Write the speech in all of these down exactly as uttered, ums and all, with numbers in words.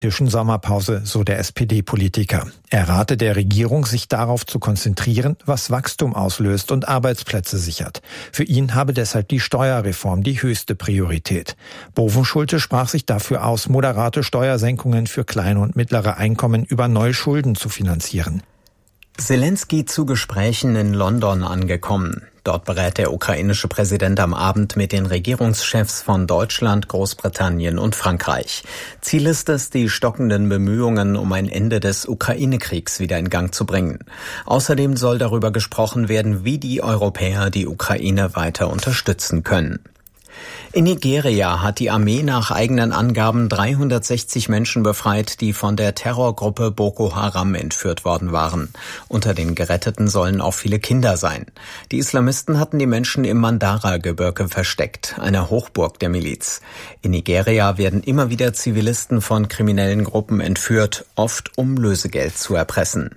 Sommerpause, so der S P D-Politiker. Er rate der Regierung, sich darauf zu konzentrieren, was Wachstum auslöst und Arbeitsplätze sichert. Für ihn habe deshalb die Steuerreform die höchste Priorität. Bovenschulte sprach sich dafür aus, moderate Steuersenkungen für kleine und mittlere Einkommen über neue Schulden zu finanzieren. Zelensky zu Gesprächen in London angekommen. Dort berät der ukrainische Präsident am Abend mit den Regierungschefs von Deutschland, Großbritannien und Frankreich. Ziel ist es, die stockenden Bemühungen um ein Ende des Ukraine-Kriegs wieder in Gang zu bringen. Außerdem soll darüber gesprochen werden, wie die Europäer die Ukraine weiter unterstützen können. In Nigeria hat die Armee nach eigenen Angaben dreihundertsechzig Menschen befreit, die von der Terrorgruppe Boko Haram entführt worden waren. Unter den Geretteten sollen auch viele Kinder sein. Die Islamisten hatten die Menschen im Mandara-Gebirge versteckt, einer Hochburg der Miliz. In Nigeria werden immer wieder Zivilisten von kriminellen Gruppen entführt, oft um Lösegeld zu erpressen.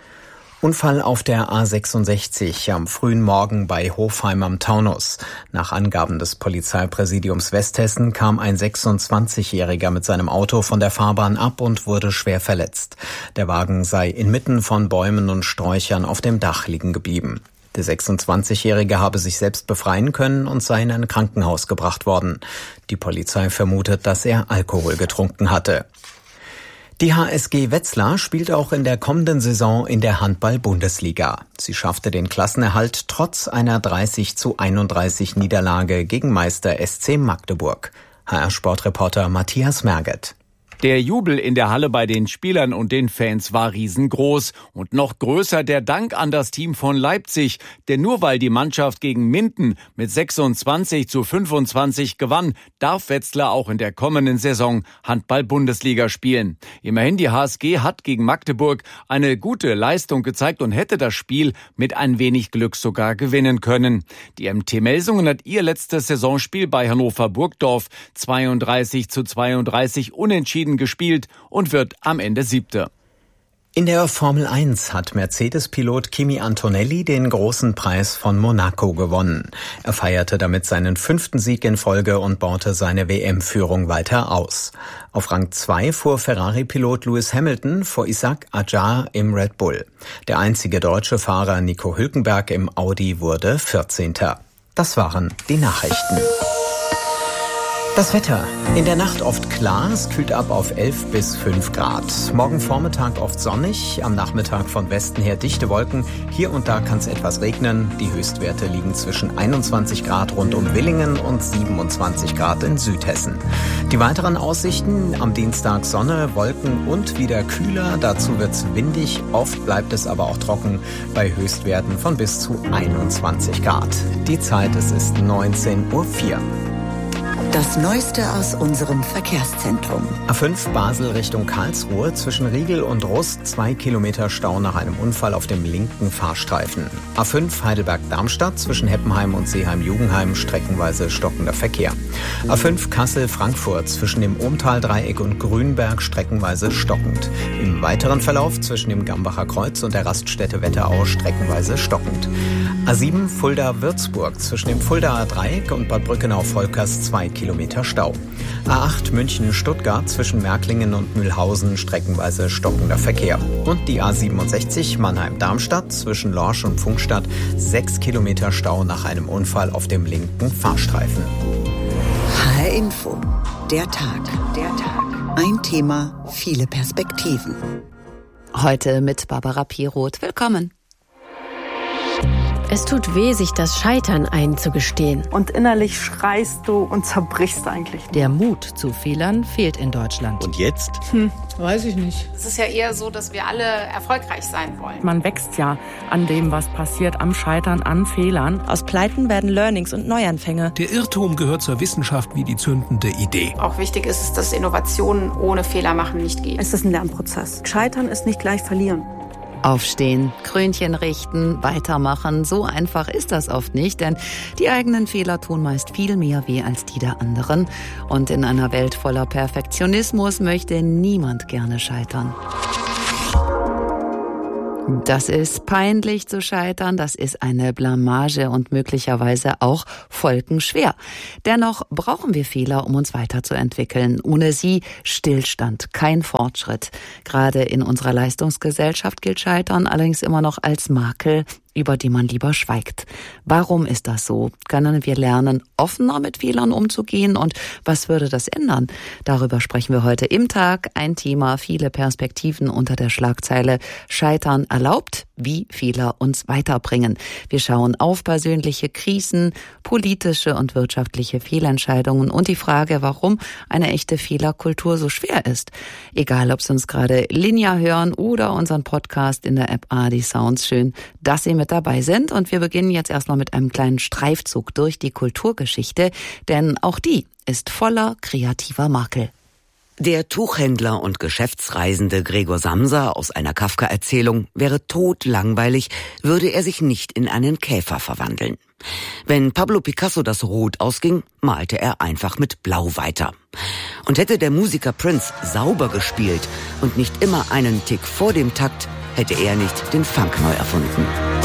Unfall auf der A sechsundsechzig am frühen Morgen bei Hofheim am Taunus. Nach Angaben des Polizeipräsidiums Westhessen kam ein sechsundzwanzigjähriger mit seinem Auto von der Fahrbahn ab und wurde schwer verletzt. Der Wagen sei inmitten von Bäumen und Sträuchern auf dem Dach liegen geblieben. Der sechsundzwanzigjährige habe sich selbst befreien können und sei in ein Krankenhaus gebracht worden. Die Polizei vermutet, dass er Alkohol getrunken hatte. Die H S G Wetzlar spielt auch in der kommenden Saison in der Handball-Bundesliga. Sie schaffte den Klassenerhalt trotz einer dreißig zu einunddreißig Niederlage gegen Meister S C Magdeburg. H R-Sportreporter Matthias Merget. Der Jubel in der Halle bei den Spielern und den Fans war riesengroß. Und noch größer der Dank an das Team von Leipzig. Denn nur weil die Mannschaft gegen Minden mit sechsundzwanzig zu fünfundzwanzig gewann, darf Wetzlar auch in der kommenden Saison Handball-Bundesliga spielen. Immerhin, die H S G hat gegen Magdeburg eine gute Leistung gezeigt und hätte das Spiel mit ein wenig Glück sogar gewinnen können. Die M T Melsungen hat ihr letztes Saisonspiel bei Hannover Burgdorf zweiunddreißig zu zweiunddreißig unentschieden gespielt und wird am Ende Siebter. In der Formel eins hat Mercedes-Pilot Kimi Antonelli den großen Preis von Monaco gewonnen. Er feierte damit seinen fünften Sieg in Folge und baute seine W M-Führung weiter aus. Auf Rang zwei fuhr Ferrari-Pilot Lewis Hamilton vor Isaac Adjar im Red Bull. Der einzige deutsche Fahrer Nico Hülkenberg im Audi wurde vierzehnter. Das waren die Nachrichten. Das Wetter. In der Nacht oft klar, es kühlt ab auf elf bis fünf Grad. Morgen Vormittag oft sonnig, am Nachmittag von Westen her dichte Wolken. Hier und da kann es etwas regnen. Die Höchstwerte liegen zwischen einundzwanzig Grad rund um Villingen und siebenundzwanzig Grad in Südhessen. Die weiteren Aussichten: am Dienstag Sonne, Wolken und wieder kühler. Dazu wird es windig, oft bleibt es aber auch trocken bei Höchstwerten von bis zu einundzwanzig Grad. Die Zeit, es ist neunzehn Uhr vier. Das Neueste aus unserem Verkehrszentrum. A fünf Basel Richtung Karlsruhe, zwischen Riegel und Rust, zwei Kilometer Stau nach einem Unfall auf dem linken Fahrstreifen. A fünf Heidelberg-Darmstadt, zwischen Heppenheim und Seeheim-Jugendheim, streckenweise stockender Verkehr. A fünf Kassel-Frankfurt, zwischen dem Ohmtal-Dreieck und Grünberg, streckenweise stockend. Im weiteren Verlauf zwischen dem Gambacher Kreuz und der Raststätte Wetterau, streckenweise stockend. A sieben Fulda-Würzburg, zwischen dem Fuldaer Dreieck und Bad Brückenau-Volkers, zwei Kilometer Stau. A acht München-Stuttgart, zwischen Märklingen und Mühlhausen, streckenweise stockender Verkehr. Und die A siebenundsechzig Mannheim-Darmstadt, zwischen Lorsch und Pfungstadt, sechs Kilometer Stau nach einem Unfall auf dem linken Fahrstreifen. H R Info. Der Tag. Der Tag. Ein Thema, viele Perspektiven. Heute mit Barbara Piroth. Willkommen. Es tut weh, sich das Scheitern einzugestehen. Und innerlich schreist du und zerbrichst eigentlich. Der Mut zu Fehlern fehlt in Deutschland. Und jetzt? Hm, weiß ich nicht. Es ist ja eher so, dass wir alle erfolgreich sein wollen. Man wächst ja an dem, was passiert, am Scheitern, an Fehlern. Aus Pleiten werden Learnings und Neuanfänge. Der Irrtum gehört zur Wissenschaft wie die zündende Idee. Auch wichtig ist es, dass Innovationen ohne Fehler machen nicht geht. Es ist ein Lernprozess. Scheitern ist nicht gleich verlieren. Aufstehen, Krönchen richten, weitermachen. So einfach ist das oft nicht, denn die eigenen Fehler tun meist viel mehr weh als die der anderen. Und in einer Welt voller Perfektionismus möchte niemand gerne scheitern. Das ist peinlich zu scheitern, das ist eine Blamage und möglicherweise auch folgenschwer. Dennoch brauchen wir Fehler, um uns weiterzuentwickeln. Ohne sie Stillstand, kein Fortschritt. Gerade in unserer Leistungsgesellschaft gilt Scheitern allerdings immer noch als Makel, über die man lieber schweigt. Warum ist das so? Können wir lernen, offener mit Fehlern umzugehen? Und was würde das ändern? Darüber sprechen wir heute im Tag. Ein Thema, viele Perspektiven unter der Schlagzeile Scheitern erlaubt, wie Fehler uns weiterbringen. Wir schauen auf persönliche Krisen, politische und wirtschaftliche Fehlentscheidungen und die Frage, warum eine echte Fehlerkultur so schwer ist. Egal, ob Sie uns gerade linear hören oder unseren Podcast in der App A R D Sounds. Schön, dass Sie mit dabei sind. Und wir beginnen jetzt erstmal mit einem kleinen Streifzug durch die Kulturgeschichte, denn auch die ist voller kreativer Makel. Der Tuchhändler und Geschäftsreisende Gregor Samsa aus einer Kafka-Erzählung wäre todlangweilig, würde er sich nicht in einen Käfer verwandeln. Wenn Pablo Picasso das Rot ausging, malte er einfach mit Blau weiter. Und hätte der Musiker Prince sauber gespielt und nicht immer einen Tick vor dem Takt, hätte er nicht den Funk neu erfunden.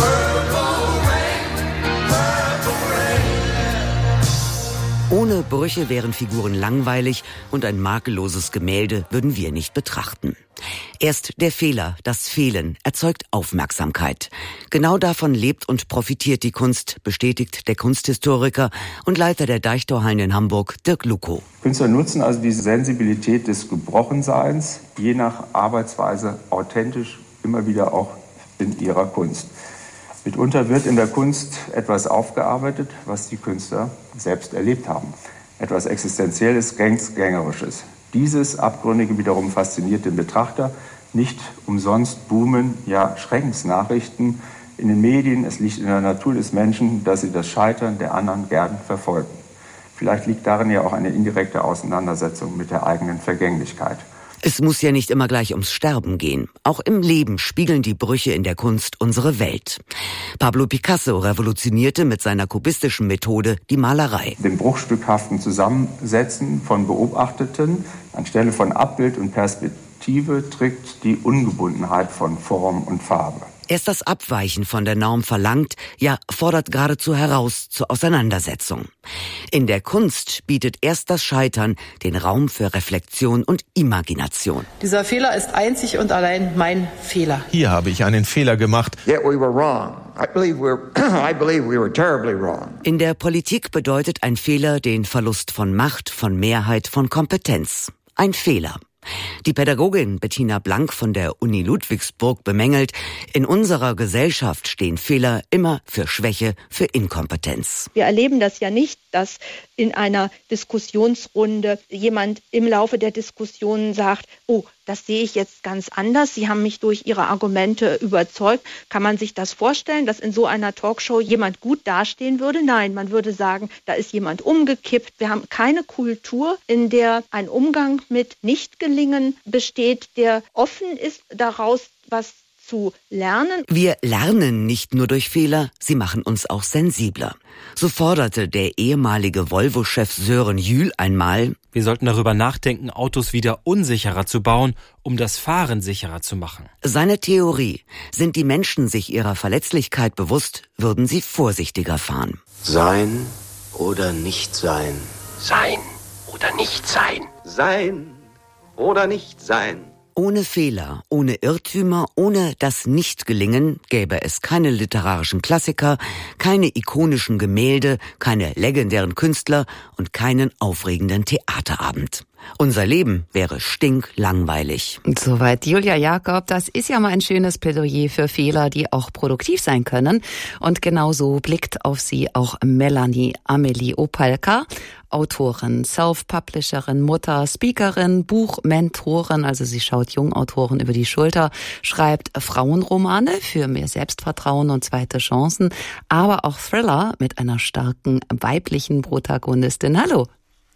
Ohne Brüche wären Figuren langweilig und ein makelloses Gemälde würden wir nicht betrachten. Erst der Fehler, das Fehlen, erzeugt Aufmerksamkeit. Genau davon lebt und profitiert die Kunst, bestätigt der Kunsthistoriker und Leiter der Deichtorhallen in Hamburg, Dirk Luckow. Künstler nutzen also diese Sensibilität des Gebrochenseins, je nach Arbeitsweise authentisch, immer wieder auch in ihrer Kunst. Mitunter wird in der Kunst etwas aufgearbeitet, was die Künstler selbst erlebt haben. Etwas Existenzielles, Gängerisches. Dieses Abgründige wiederum fasziniert den Betrachter. Nicht umsonst boomen ja Schreckensnachrichten in den Medien. Es liegt in der Natur des Menschen, dass sie das Scheitern der anderen gern verfolgen. Vielleicht liegt darin ja auch eine indirekte Auseinandersetzung mit der eigenen Vergänglichkeit. Es muss ja nicht immer gleich ums Sterben gehen. Auch im Leben spiegeln die Brüche in der Kunst unsere Welt. Pablo Picasso revolutionierte mit seiner kubistischen Methode die Malerei. Dem bruchstückhaften Zusammensetzen von Beobachteten anstelle von Abbild und Perspektive trägt die Ungebundenheit von Form und Farbe. Erst das Abweichen von der Norm verlangt, ja fordert geradezu heraus zur Auseinandersetzung. In der Kunst bietet erst das Scheitern den Raum für Reflexion und Imagination. Dieser Fehler ist einzig und allein mein Fehler. Hier habe ich einen Fehler gemacht. Yet we were wrong. I believe we're, I believe we were terribly wrong. In der Politik bedeutet ein Fehler den Verlust von Macht, von Mehrheit, von Kompetenz. Ein Fehler. Die Pädagogin Bettina Blank von der Uni Ludwigsburg bemängelt, in unserer Gesellschaft stehen Fehler immer für Schwäche, für Inkompetenz. Wir erleben das ja nicht, dass in einer Diskussionsrunde jemand im Laufe der Diskussion sagt, oh, das sehe ich jetzt ganz anders. Sie haben mich durch Ihre Argumente überzeugt. Kann man sich das vorstellen, dass in so einer Talkshow jemand gut dastehen würde? Nein, man würde sagen, da ist jemand umgekippt. Wir haben keine Kultur, in der ein Umgang mit Nichtgelingen besteht, der offen ist, daraus was zu lernen. Wir lernen nicht nur durch Fehler, sie machen uns auch sensibler. So forderte der ehemalige Volvo-Chef Sören Jühl einmal: Wir sollten darüber nachdenken, Autos wieder unsicherer zu bauen, um das Fahren sicherer zu machen. Seine Theorie: Sind die Menschen sich ihrer Verletzlichkeit bewusst, würden sie vorsichtiger fahren. Sein oder nicht sein. Sein oder nicht sein. Sein oder nicht sein. Ohne Fehler, ohne Irrtümer, ohne das Nichtgelingen gäbe es keine literarischen Klassiker, keine ikonischen Gemälde, keine legendären Künstler und keinen aufregenden Theaterabend. Unser Leben wäre stinklangweilig. Soweit Julia Jakob. Das ist ja mal ein schönes Plädoyer für Fehler, die auch produktiv sein können. Und genauso blickt auf sie auch Melanie Amelie Opalka, Autorin, Self-Publisherin, Mutter, Speakerin, Buchmentorin. Also sie schaut Jungautoren über die Schulter, schreibt Frauenromane für mehr Selbstvertrauen und zweite Chancen, aber auch Thriller mit einer starken weiblichen Protagonistin. Hallo.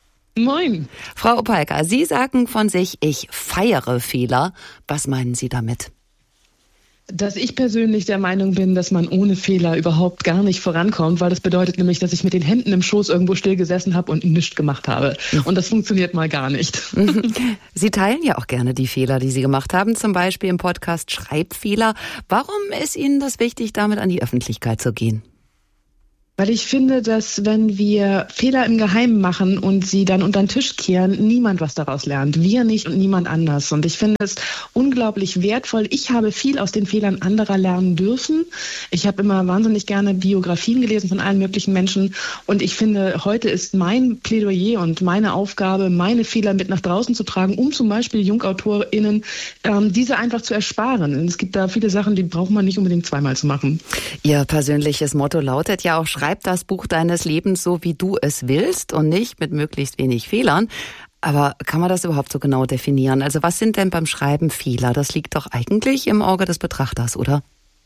Moin. Frau Opalka, Sie sagen von sich, ich feiere Fehler. Was meinen Sie damit? Dass ich persönlich der Meinung bin, dass man ohne Fehler überhaupt gar nicht vorankommt, weil das bedeutet nämlich, dass ich mit den Händen im Schoß irgendwo still gesessen habe und nichts gemacht habe. Und das funktioniert mal gar nicht. Sie teilen ja auch gerne die Fehler, die Sie gemacht haben, zum Beispiel im Podcast Schreibfehler. Warum ist Ihnen das wichtig, damit an die Öffentlichkeit zu gehen? Weil ich finde, dass wenn wir Fehler im Geheimen machen und sie dann unter den Tisch kehren, niemand was daraus lernt. Wir nicht und niemand anders. Und ich finde es unglaublich wertvoll. Ich habe viel aus den Fehlern anderer lernen dürfen. Ich habe immer wahnsinnig gerne Biografien gelesen von allen möglichen Menschen. Und ich finde, heute ist mein Plädoyer und meine Aufgabe, meine Fehler mit nach draußen zu tragen, um zum Beispiel JungautorInnen ähm, diese einfach zu ersparen. Und es gibt da viele Sachen, die braucht man nicht unbedingt zweimal zu machen. Ihr persönliches Motto lautet ja auch, schreib das Buch deines Lebens so, wie du es willst und nicht mit möglichst wenig Fehlern. Aber kann man das überhaupt so genau definieren? Also was sind denn beim Schreiben Fehler? Das liegt doch eigentlich im Auge des Betrachters, oder?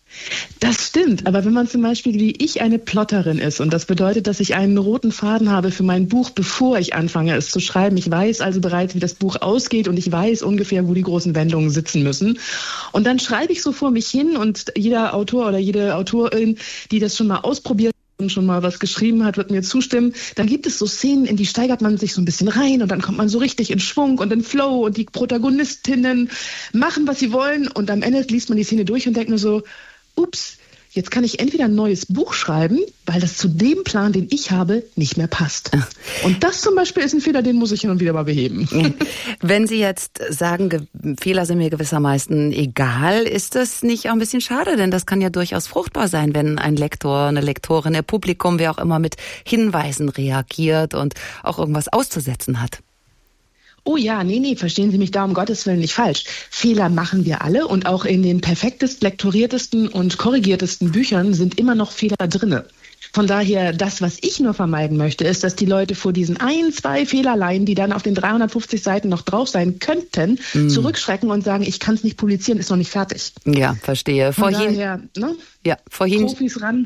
Das stimmt, aber wenn man zum Beispiel wie ich eine Plotterin ist und das bedeutet, dass ich einen roten Faden habe für mein Buch, bevor ich anfange es zu schreiben, ich weiß also bereits, wie das Buch ausgeht und ich weiß ungefähr, wo die großen Wendungen sitzen müssen und dann schreibe ich so vor mich hin und jeder Autor oder jede Autorin, die das schon mal ausprobiert und schon mal was geschrieben hat, wird mir zustimmen. Dann gibt es so Szenen, in die steigert man sich so ein bisschen rein und dann kommt man so richtig in Schwung und in Flow und die Protagonistinnen machen, was sie wollen und am Ende liest man die Szene durch und denkt nur so, ups, jetzt kann ich entweder ein neues Buch schreiben, weil das zu dem Plan, den ich habe, nicht mehr passt. Und das zum Beispiel ist ein Fehler, den muss ich hin und wieder mal beheben. Wenn Sie jetzt sagen, Ge- Fehler sind mir gewissermaßen egal, ist das nicht auch ein bisschen schade? Denn das kann ja durchaus fruchtbar sein, wenn ein Lektor, eine Lektorin, ein Publikum, wer auch immer mit Hinweisen reagiert und auch irgendwas auszusetzen hat. Oh ja, nee, nee, verstehen Sie mich da um Gottes Willen nicht falsch. Fehler machen wir alle und auch in den perfektest lektoriertesten und korrigiertesten Büchern sind immer noch Fehler drinne. Von daher, das, was ich nur vermeiden möchte, ist, dass die Leute vor diesen ein, zwei Fehlerlein, die dann auf den dreihundertfünfzig Seiten noch drauf sein könnten, mm. zurückschrecken und sagen, ich kann es nicht publizieren, ist noch nicht fertig. Ja, verstehe. Von Vorhin, daher, ne? Ja, vorhin. Profis ran.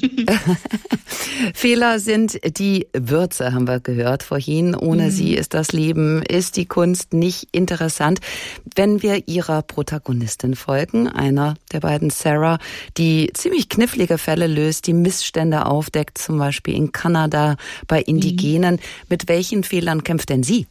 Fehler sind die Würze, haben wir gehört vorhin. Ohne mm. sie ist das Leben, ist die Kunst nicht interessant. Wenn wir ihrer Protagonistin folgen, einer der beiden, Sarah, die ziemlich knifflige Fälle löst, die Missstände aufdeckt, zum Beispiel in Kanada bei Indigenen. Mhm. Mit welchen Fehlern kämpft denn sie?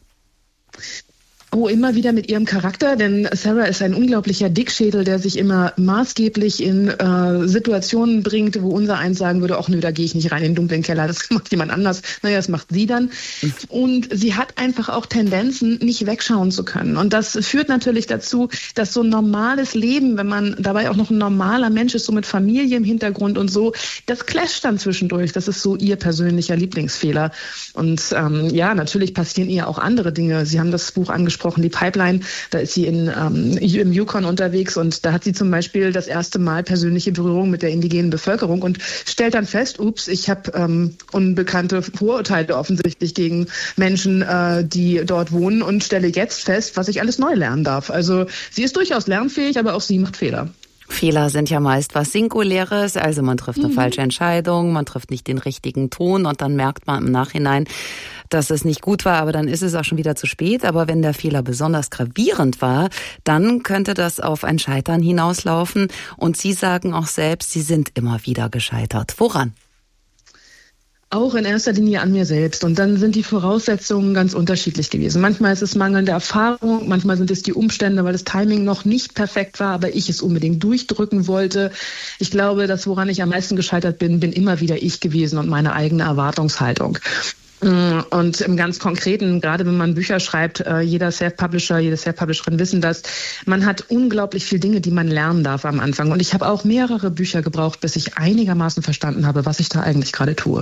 Oh, immer wieder mit ihrem Charakter, denn Sarah ist ein unglaublicher Dickschädel, der sich immer maßgeblich in äh, Situationen bringt, wo unser eins sagen würde, ach nö, da gehe ich nicht rein in den dunklen Keller, das macht jemand anders. Naja, das macht sie dann. Und sie hat einfach auch Tendenzen, nicht wegschauen zu können. Und das führt natürlich dazu, dass so ein normales Leben, wenn man dabei auch noch ein normaler Mensch ist, so mit Familie im Hintergrund und so, das clasht dann zwischendurch. Das ist so ihr persönlicher Lieblingsfehler. Und ähm, ja, natürlich passieren ihr auch andere Dinge. Sie haben das Buch angesprochen, die Pipeline, da ist sie in, ähm, im Yukon unterwegs und da hat sie zum Beispiel das erste Mal persönliche Berührung mit der indigenen Bevölkerung und stellt dann fest, ups, ich habe ähm, unbekannte Vorurteile offensichtlich gegen Menschen, äh, die dort wohnen und stelle jetzt fest, was ich alles neu lernen darf. Also sie ist durchaus lernfähig, aber auch sie macht Fehler. Fehler sind ja meist was Singuläres, also man trifft eine mhm. falsche Entscheidung, man trifft nicht den richtigen Ton und dann merkt man im Nachhinein, dass es nicht gut war, aber dann ist es auch schon wieder zu spät. Aber wenn der Fehler besonders gravierend war, dann könnte das auf ein Scheitern hinauslaufen. Und Sie sagen auch selbst, Sie sind immer wieder gescheitert. Woran? Auch in erster Linie an mir selbst. Und dann sind die Voraussetzungen ganz unterschiedlich gewesen. Manchmal ist es mangelnde Erfahrung, manchmal sind es die Umstände, weil das Timing noch nicht perfekt war, aber ich es unbedingt durchdrücken wollte. Ich glaube, das, woran ich am meisten gescheitert bin, bin immer wieder ich gewesen und meine eigene Erwartungshaltung. Und im ganz Konkreten, gerade wenn man Bücher schreibt, jeder Self-Publisher, jede Self-Publisherin wissen das, man hat unglaublich viele Dinge, die man lernen darf am Anfang. Und ich habe auch mehrere Bücher gebraucht, bis ich einigermaßen verstanden habe, was ich da eigentlich gerade tue.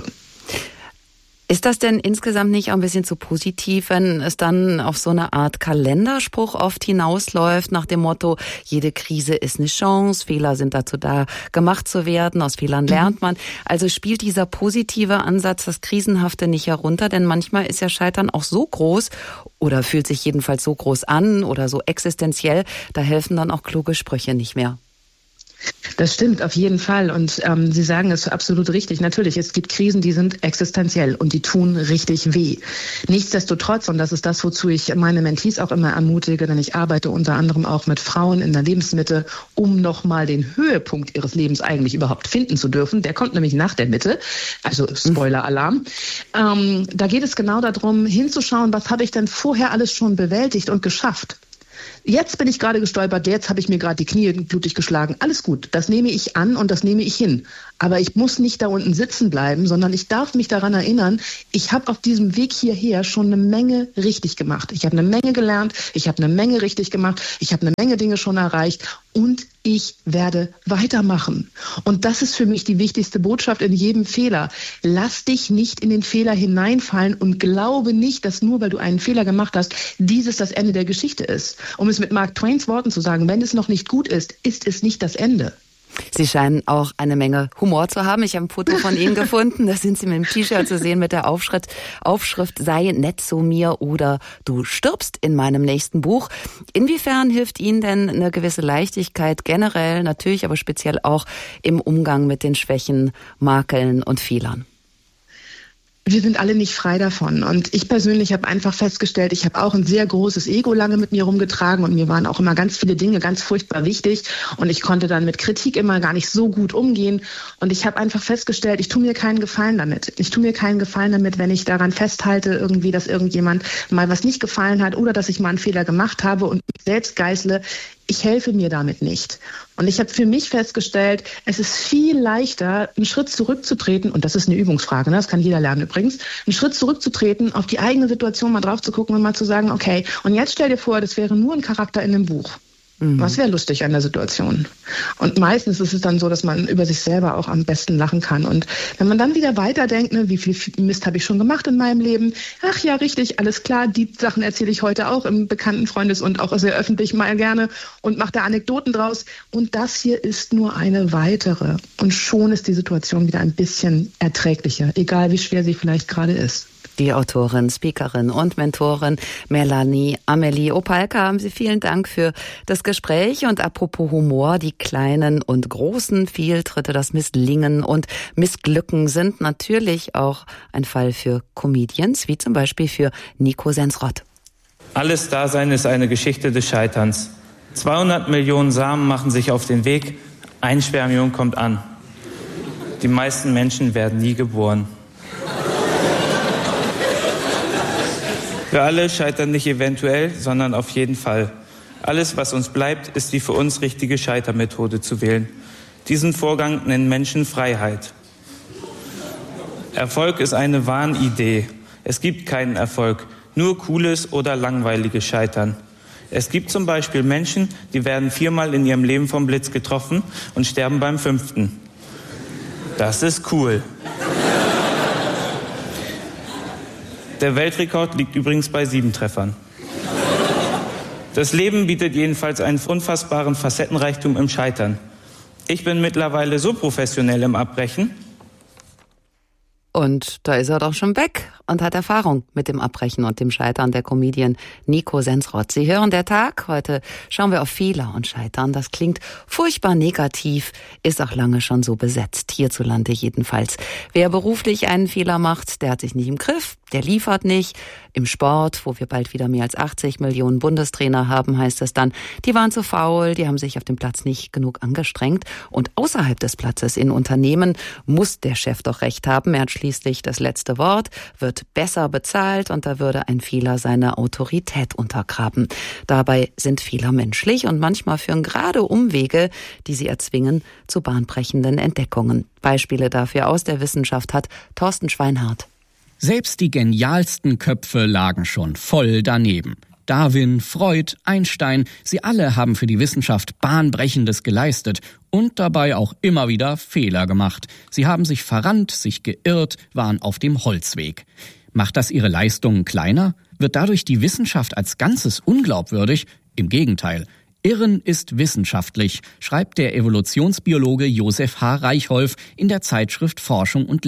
Ist das denn insgesamt nicht auch ein bisschen zu positiv, wenn es dann auf so eine Art Kalenderspruch oft hinausläuft, nach dem Motto, jede Krise ist eine Chance, Fehler sind dazu da, gemacht zu werden, aus Fehlern lernt man. Also spielt dieser positive Ansatz das Krisenhafte nicht herunter, denn manchmal ist ja Scheitern auch so groß oder fühlt sich jedenfalls so groß an oder so existenziell, da helfen dann auch kluge Sprüche nicht mehr. Das stimmt, auf jeden Fall. Und ähm, Sie sagen es absolut richtig. Natürlich, es gibt Krisen, die sind existenziell und die tun richtig weh. Nichtsdestotrotz, und das ist das, wozu ich meine Mentees auch immer ermutige, denn ich arbeite unter anderem auch mit Frauen in der Lebensmitte, um nochmal den Höhepunkt ihres Lebens eigentlich überhaupt finden zu dürfen. Der kommt nämlich nach der Mitte, also Spoiler-Alarm. Ähm, da geht es genau darum, hinzuschauen, was habe ich denn vorher alles schon bewältigt und geschafft. Jetzt bin ich gerade gestolpert, jetzt habe ich mir gerade die Knie blutig geschlagen. Alles gut, das nehme ich an und das nehme ich hin. Aber ich muss nicht da unten sitzen bleiben, sondern ich darf mich daran erinnern, ich habe auf diesem Weg hierher schon eine Menge richtig gemacht. Ich habe eine Menge gelernt, ich habe eine Menge richtig gemacht, ich habe eine Menge Dinge schon erreicht und ich werde weitermachen. Und das ist für mich die wichtigste Botschaft in jedem Fehler. Lass dich nicht in den Fehler hineinfallen und glaube nicht, dass nur weil du einen Fehler gemacht hast, dieses das Ende der Geschichte ist. Um es mit Mark Twains Worten zu sagen, wenn es noch nicht gut ist, ist es nicht das Ende. Sie scheinen auch eine Menge Humor zu haben. Ich habe ein Foto von Ihnen gefunden. Da sind Sie mit dem T-Shirt zu sehen mit der Aufschrift, Aufschrift sei nett zu mir oder du stirbst in meinem nächsten Buch. Inwiefern hilft Ihnen denn eine gewisse Leichtigkeit generell, natürlich, aber speziell auch im Umgang mit den Schwächen, Makeln und Fehlern? Wir sind alle nicht frei davon. Und ich persönlich habe einfach festgestellt, ich habe auch ein sehr großes Ego lange mit mir rumgetragen und mir waren auch immer ganz viele Dinge ganz furchtbar wichtig und ich konnte dann mit Kritik immer gar nicht so gut umgehen und ich habe einfach festgestellt, ich tue mir keinen Gefallen damit. Ich tue mir keinen Gefallen damit, wenn ich daran festhalte, irgendwie, dass irgendjemand mal was nicht gefallen hat oder dass ich mal einen Fehler gemacht habe und mich selbst geißle. Ich helfe mir damit nicht. Und ich habe für mich festgestellt, es ist viel leichter, einen Schritt zurückzutreten, und das ist eine Übungsfrage, ne? Das kann jeder lernen übrigens, einen Schritt zurückzutreten, auf die eigene Situation mal drauf zu gucken und mal zu sagen, okay, und jetzt stell dir vor, das wäre nur ein Charakter in einem Buch. Mhm. Was wäre lustig an der Situation? Und meistens ist es dann so, dass man über sich selber auch am besten lachen kann. Und wenn man dann wieder weiterdenkt, ne, wie viel Mist habe ich schon gemacht in meinem Leben? Ach ja, richtig, alles klar, die Sachen erzähle ich heute auch im bekannten Freundes- und auch sehr öffentlich mal gerne und mache da Anekdoten draus. Und das hier ist nur eine weitere. Und schon ist die Situation wieder ein bisschen erträglicher, egal wie schwer sie vielleicht gerade ist. Die Autorin, Speakerin und Mentorin Melanie Amelie Opalka, haben Sie vielen Dank für das Gespräch. Und apropos Humor, die kleinen und großen Fehltritte, das Misslingen und Missglücken sind natürlich auch ein Fall für Comedians, wie zum Beispiel für Nico Sensrott. Alles Dasein ist eine Geschichte des Scheiterns. zweihundert Millionen Samen machen sich auf den Weg, ein Spermium kommt an. Die meisten Menschen werden nie geboren. Wir alle scheitern nicht eventuell, sondern auf jeden Fall. Alles, was uns bleibt, ist die für uns richtige Scheitermethode zu wählen. Diesen Vorgang nennen Menschen Freiheit. Erfolg ist eine Wahnidee. Es gibt keinen Erfolg, nur cooles oder langweiliges Scheitern. Es gibt zum Beispiel Menschen, die werden viermal in ihrem Leben vom Blitz getroffen und sterben beim fünften. Das ist cool. Der Weltrekord liegt übrigens bei sieben Treffern. Das Leben bietet jedenfalls einen unfassbaren Facettenreichtum im Scheitern. Ich bin mittlerweile so professionell im Abbrechen. Und da ist er doch schon weg und hat Erfahrung mit dem Abbrechen und dem Scheitern, der Comedian Nico Sensrott. Sie hören der Tag. Heute schauen wir auf Fehler und Scheitern. Das klingt furchtbar negativ, ist auch lange schon so besetzt, hierzulande jedenfalls. Wer beruflich einen Fehler macht, der hat sich nicht im Griff, der liefert nicht. Im Sport, wo wir bald wieder mehr als achtzig Millionen Bundestrainer haben, heißt es dann, die waren zu faul, die haben sich auf dem Platz nicht genug angestrengt. Und außerhalb des Platzes in Unternehmen muss der Chef doch recht haben. Er hat schließlich das letzte Wort, wird besser bezahlt und da würde ein Fehler seine Autorität untergraben. Dabei sind Fehler menschlich und manchmal führen gerade Umwege, die sie erzwingen, zu bahnbrechenden Entdeckungen. Beispiele dafür aus der Wissenschaft hat Thorsten Schweinhardt. Selbst die genialsten Köpfe lagen schon voll daneben. Darwin, Freud, Einstein, sie alle haben für die Wissenschaft Bahnbrechendes geleistet und dabei auch immer wieder Fehler gemacht. Sie haben sich verrannt, sich geirrt, waren auf dem Holzweg. Macht das ihre Leistungen kleiner? Wird dadurch die Wissenschaft als Ganzes unglaubwürdig? Im Gegenteil. Irren ist wissenschaftlich, schreibt der Evolutionsbiologe Josef H. Reichholf in der Zeitschrift Forschung und Lehre.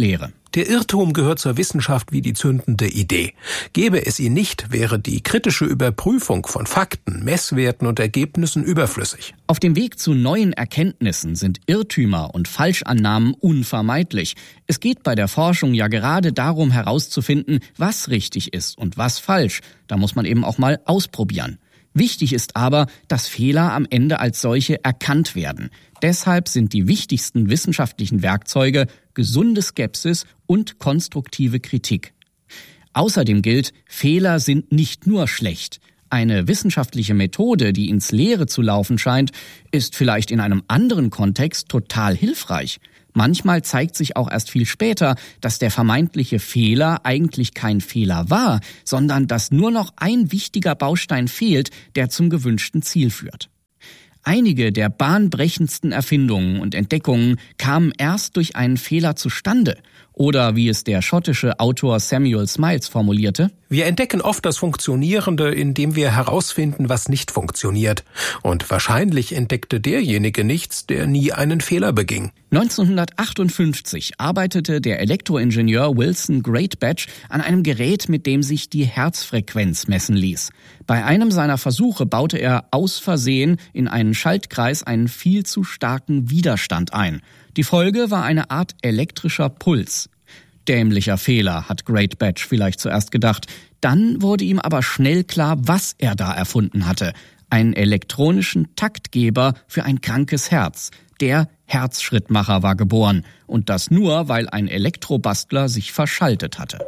Der Irrtum gehört zur Wissenschaft wie die zündende Idee. Gäbe es ihn nicht, wäre die kritische Überprüfung von Fakten, Messwerten und Ergebnissen überflüssig. Auf dem Weg zu neuen Erkenntnissen sind Irrtümer und Falschannahmen unvermeidlich. Es geht bei der Forschung ja gerade darum herauszufinden, was richtig ist und was falsch. Da muss man eben auch mal ausprobieren. Wichtig ist aber, dass Fehler am Ende als solche erkannt werden. Deshalb sind die wichtigsten wissenschaftlichen Werkzeuge gesunde Skepsis und konstruktive Kritik. Außerdem gilt, Fehler sind nicht nur schlecht. Eine wissenschaftliche Methode, die ins Leere zu laufen scheint, ist vielleicht in einem anderen Kontext total hilfreich. Manchmal zeigt sich auch erst viel später, dass der vermeintliche Fehler eigentlich kein Fehler war, sondern dass nur noch ein wichtiger Baustein fehlt, der zum gewünschten Ziel führt. Einige der bahnbrechendsten Erfindungen und Entdeckungen kamen erst durch einen Fehler zustande. Oder wie es der schottische Autor Samuel Smiles formulierte: Wir entdecken oft das Funktionierende, indem wir herausfinden, was nicht funktioniert. Und wahrscheinlich entdeckte derjenige nichts, der nie einen Fehler beging. neunzehnhundertachtundfünfzig arbeitete der Elektroingenieur Wilson Greatbatch an einem Gerät, mit dem sich die Herzfrequenz messen ließ. Bei einem seiner Versuche baute er aus Versehen in einen Schaltkreis einen viel zu starken Widerstand ein. Die Folge war eine Art elektrischer Puls. Dämlicher Fehler, hat Greatbatch vielleicht zuerst gedacht. Dann wurde ihm aber schnell klar, was er da erfunden hatte. Einen elektronischen Taktgeber für ein krankes Herz. Der Herzschrittmacher war geboren. Und das nur, weil ein Elektrobastler sich verschaltet hatte.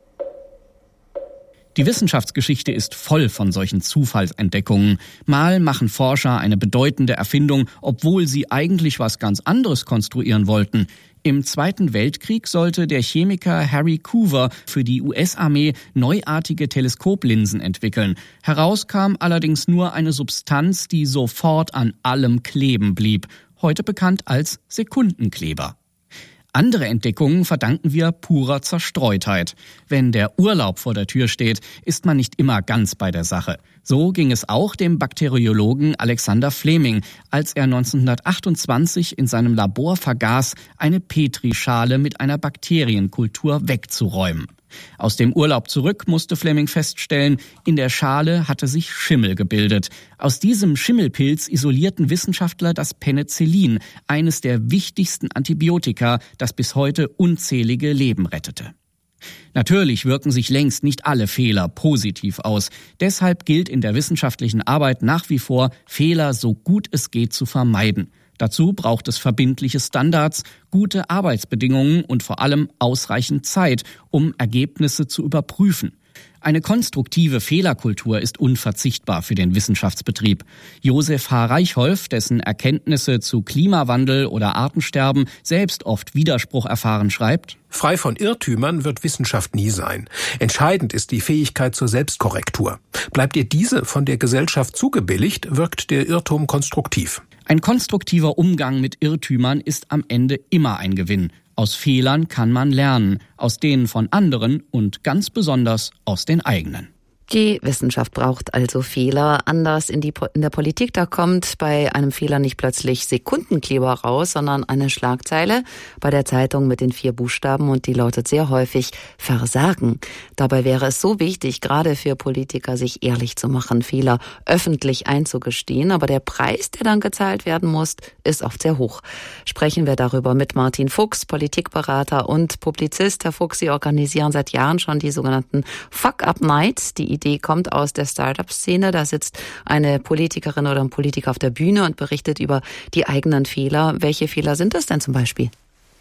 Die Wissenschaftsgeschichte ist voll von solchen Zufallsentdeckungen. Mal machen Forscher eine bedeutende Erfindung, obwohl sie eigentlich was ganz anderes konstruieren wollten. Im Zweiten Weltkrieg sollte der Chemiker Harry Coover für die U S-Armee neuartige Teleskoplinsen entwickeln. Heraus kam allerdings nur eine Substanz, die sofort an allem kleben blieb. Heute bekannt als Sekundenkleber. Andere Entdeckungen verdanken wir purer Zerstreutheit. Wenn der Urlaub vor der Tür steht, ist man nicht immer ganz bei der Sache. So ging es auch dem Bakteriologen Alexander Fleming, als er neunzehnhundertachtundzwanzig in seinem Labor vergaß, eine Petrischale mit einer Bakterienkultur wegzuräumen. Aus dem Urlaub zurück musste Fleming feststellen, in der Schale hatte sich Schimmel gebildet. Aus diesem Schimmelpilz isolierten Wissenschaftler das Penicillin, eines der wichtigsten Antibiotika, das bis heute unzählige Leben rettete. Natürlich wirken sich längst nicht alle Fehler positiv aus. Deshalb gilt in der wissenschaftlichen Arbeit nach wie vor, Fehler so gut es geht zu vermeiden. Dazu braucht es verbindliche Standards, gute Arbeitsbedingungen und vor allem ausreichend Zeit, um Ergebnisse zu überprüfen. Eine konstruktive Fehlerkultur ist unverzichtbar für den Wissenschaftsbetrieb. Josef H. Reichholf, dessen Erkenntnisse zu Klimawandel oder Artensterben selbst oft Widerspruch erfahren, schreibt: Frei von Irrtümern wird Wissenschaft nie sein. Entscheidend ist die Fähigkeit zur Selbstkorrektur. Bleibt ihr diese von der Gesellschaft zugebilligt, wirkt der Irrtum konstruktiv. Ein konstruktiver Umgang mit Irrtümern ist am Ende immer ein Gewinn. Aus Fehlern kann man lernen, aus denen von anderen und ganz besonders aus den eigenen. Die Wissenschaft braucht also Fehler. Anders in, die, in der Politik, da kommt bei einem Fehler nicht plötzlich Sekundenkleber raus, sondern eine Schlagzeile bei der Zeitung mit den vier Buchstaben, und die lautet sehr häufig Versagen. Dabei wäre es so wichtig, gerade für Politiker, sich ehrlich zu machen, Fehler öffentlich einzugestehen. Aber der Preis, der dann gezahlt werden muss, ist oft sehr hoch. Sprechen wir darüber mit Martin Fuchs, Politikberater und Publizist. Herr Fuchs, Sie organisieren seit Jahren schon die sogenannten Fuck-Up-Nights. Die Idee kommt aus der Start-up-Szene. Da sitzt eine Politikerin oder ein Politiker auf der Bühne und berichtet über die eigenen Fehler. Welche Fehler sind das denn zum Beispiel?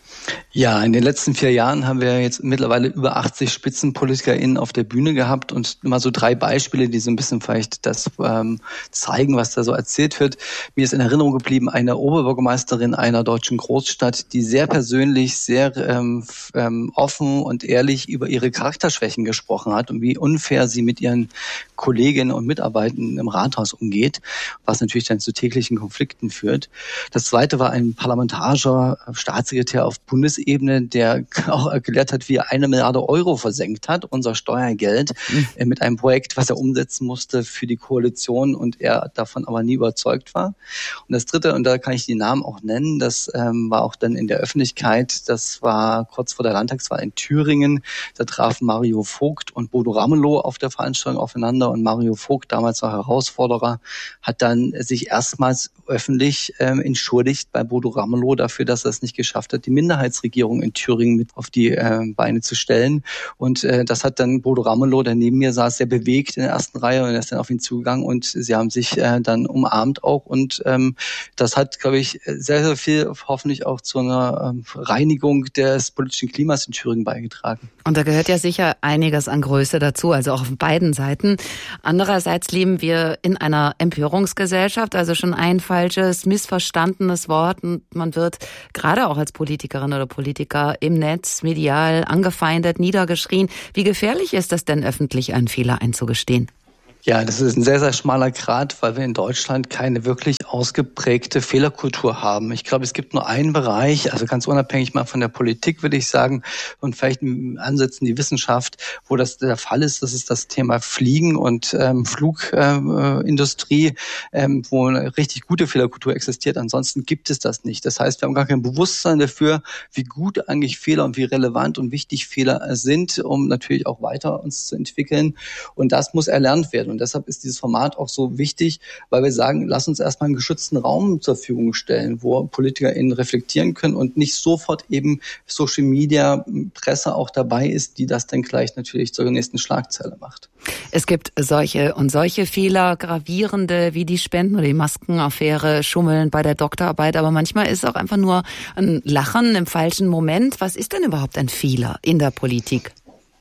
Ja, in den letzten vier Jahren haben wir jetzt mittlerweile über achtzig SpitzenpolitikerInnen auf der Bühne gehabt, und mal so drei Beispiele, die so ein bisschen vielleicht das ähm, zeigen, was da so erzählt wird. Mir ist in Erinnerung geblieben eine Oberbürgermeisterin einer deutschen Großstadt, die sehr persönlich, sehr ähm, ähm, offen und ehrlich über ihre Charakterschwächen gesprochen hat und wie unfair sie mit ihren Kolleginnen und Mitarbeitern im Rathaus umgeht, was natürlich dann zu täglichen Konflikten führt. Das zweite war ein parlamentarischer Staatssekretär auf Bundesebene, Bundesebene, der auch erklärt hat, wie er eine Milliarde Euro versenkt hat, unser Steuergeld, mhm. äh, mit einem Projekt, was er umsetzen musste für die Koalition und er davon aber nie überzeugt war. Und das Dritte, und da kann ich die Namen auch nennen, das ähm, war auch dann in der Öffentlichkeit, das war kurz vor der Landtagswahl in Thüringen, da trafen Mario Vogt und Bodo Ramelow auf der Veranstaltung aufeinander und Mario Vogt, damals noch Herausforderer, hat dann sich erstmals öffentlich ähm, entschuldigt bei Bodo Ramelow dafür, dass er es nicht geschafft hat, die Minderheitsregierung in Thüringen mit auf die äh, Beine zu stellen. Und äh, das hat dann Bodo Ramelow, der neben mir saß, sehr bewegt in der ersten Reihe und er ist dann auf ihn zugegangen und sie haben sich äh, dann umarmt auch und ähm, das hat, glaube ich, sehr, sehr viel hoffentlich auch zu einer ähm, Reinigung des politischen Klimas in Thüringen beigetragen. Und da gehört ja sicher einiges an Größe dazu, also auch auf beiden Seiten. Andererseits leben wir in einer Empörungsgesellschaft, also schon ein falsches, missverstandenes Wort und man wird gerade auch als Politikerin oder Politiker im Netz medial angefeindet, niedergeschrien. Wie gefährlich ist es denn, öffentlich einen Fehler einzugestehen? Ja, das ist ein sehr, sehr schmaler Grat, weil wir in Deutschland keine wirklich ausgeprägte Fehlerkultur haben. Ich glaube, es gibt nur einen Bereich, also ganz unabhängig mal von der Politik, würde ich sagen, und vielleicht in Ansätzen die Wissenschaft, wo das der Fall ist, das ist das Thema Fliegen und ähm, Flugindustrie, äh, ähm, wo eine richtig gute Fehlerkultur existiert. Ansonsten gibt es das nicht. Das heißt, wir haben gar kein Bewusstsein dafür, wie gut eigentlich Fehler und wie relevant und wichtig Fehler sind, um natürlich auch weiter uns zu entwickeln. Und das muss erlernt werden. Und deshalb ist dieses Format auch so wichtig, weil wir sagen, lass uns erstmal einen geschützten Raum zur Verfügung stellen, wo PolitikerInnen reflektieren können und nicht sofort eben Social Media, Presse auch dabei ist, die das dann gleich natürlich zur nächsten Schlagzeile macht. Es gibt solche und solche Fehler, gravierende wie die Spenden- oder die Maskenaffäre, Schummeln bei der Doktorarbeit, aber manchmal ist es auch einfach nur ein Lachen im falschen Moment. Was ist denn überhaupt ein Fehler in der Politik?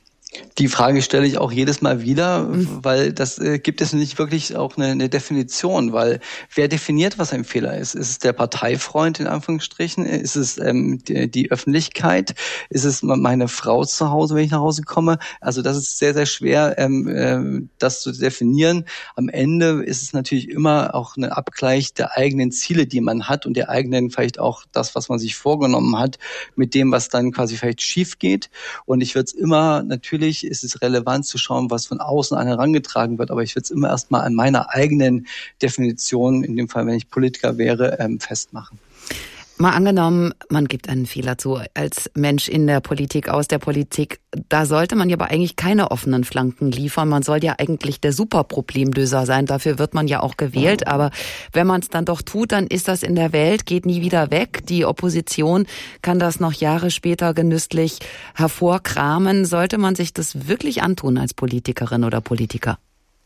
Die Frage stelle ich auch jedes Mal wieder, mhm. weil das äh, gibt es nicht wirklich auch eine, eine Definition, weil wer definiert, was ein Fehler ist? Ist es der Parteifreund in Anführungsstrichen? Ist es ähm, die, die Öffentlichkeit? Ist es meine Frau zu Hause, wenn ich nach Hause komme? Also das ist sehr, sehr schwer, ähm, äh, das zu definieren. Am Ende ist es natürlich immer auch ein Abgleich der eigenen Ziele, die man hat und der eigenen vielleicht auch das, was man sich vorgenommen hat, mit dem, was dann quasi vielleicht schief geht. Und ich würde es immer natürlich Natürlich ist es relevant zu schauen, was von außen an herangetragen wird, aber ich würde es immer erstmal an meiner eigenen Definition, in dem Fall, wenn ich Politiker wäre, ähm, festmachen. Mal angenommen, man gibt einen Fehler zu als Mensch in der Politik, aus der Politik. Da sollte man ja aber eigentlich keine offenen Flanken liefern. Man soll ja eigentlich der Superproblemlöser sein. Dafür wird man ja auch gewählt. Aber wenn man es dann doch tut, dann ist das in der Welt, geht nie wieder weg. Die Opposition kann das noch Jahre später genüsslich hervorkramen. Sollte man sich das wirklich antun als Politikerin oder Politiker?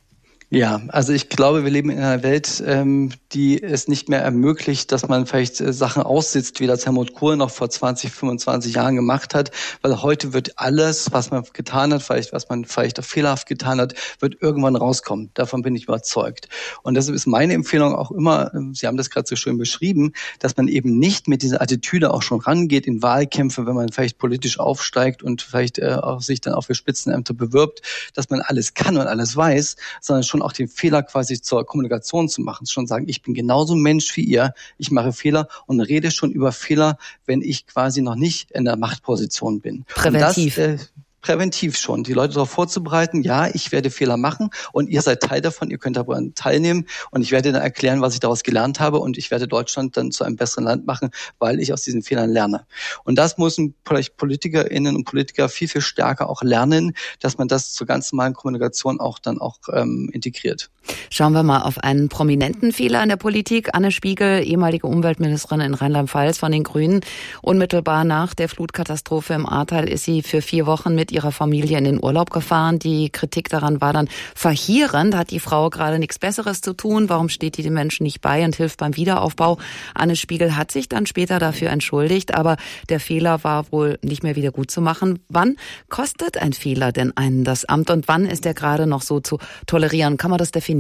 Ja, also ich glaube, wir leben in einer Welt, ähm, die es nicht mehr ermöglicht, dass man vielleicht äh, Sachen aussitzt, wie das Helmut Kohl noch vor zwanzig, fünfundzwanzig Jahren gemacht hat, weil heute wird alles, was man getan hat, vielleicht was man vielleicht auch fehlerhaft getan hat, wird irgendwann rauskommen. Davon bin ich überzeugt. Und deshalb ist meine Empfehlung auch immer, Sie haben das gerade so schön beschrieben, dass man eben nicht mit dieser Attitüde auch schon rangeht in Wahlkämpfe, wenn man vielleicht politisch aufsteigt und vielleicht äh, auch sich dann auch für Spitzenämter bewirbt, dass man alles kann und alles weiß, sondern schon auch den Fehler quasi zur Kommunikation zu machen, schon sagen, ich bin genauso Mensch wie ihr, ich mache Fehler und rede schon über Fehler, wenn ich quasi noch nicht in der Machtposition bin. Präventiv. Und das, äh, präventiv schon, die Leute darauf vorzubereiten, ja, ich werde Fehler machen und ihr seid Teil davon, ihr könnt daran teilnehmen und ich werde dann erklären, was ich daraus gelernt habe und ich werde Deutschland dann zu einem besseren Land machen, weil ich aus diesen Fehlern lerne. Und das müssen vielleicht PolitikerInnen und Politiker viel, viel stärker auch lernen, dass man das zur ganz normalen Kommunikation auch dann auch ähm, integriert. Schauen wir mal auf einen prominenten Fehler in der Politik. Anne Spiegel, ehemalige Umweltministerin in Rheinland-Pfalz von den Grünen. Unmittelbar nach der Flutkatastrophe im Ahrtal ist sie für vier Wochen mit ihrer Familie in den Urlaub gefahren. Die Kritik daran war dann verheerend. Hat die Frau gerade nichts Besseres zu tun? Warum steht die den Menschen nicht bei und hilft beim Wiederaufbau? Anne Spiegel hat sich dann später dafür entschuldigt, aber der Fehler war wohl nicht mehr wieder gut zu machen. Wann kostet ein Fehler denn einen das Amt und wann ist er gerade noch so zu tolerieren? Kann man das definieren?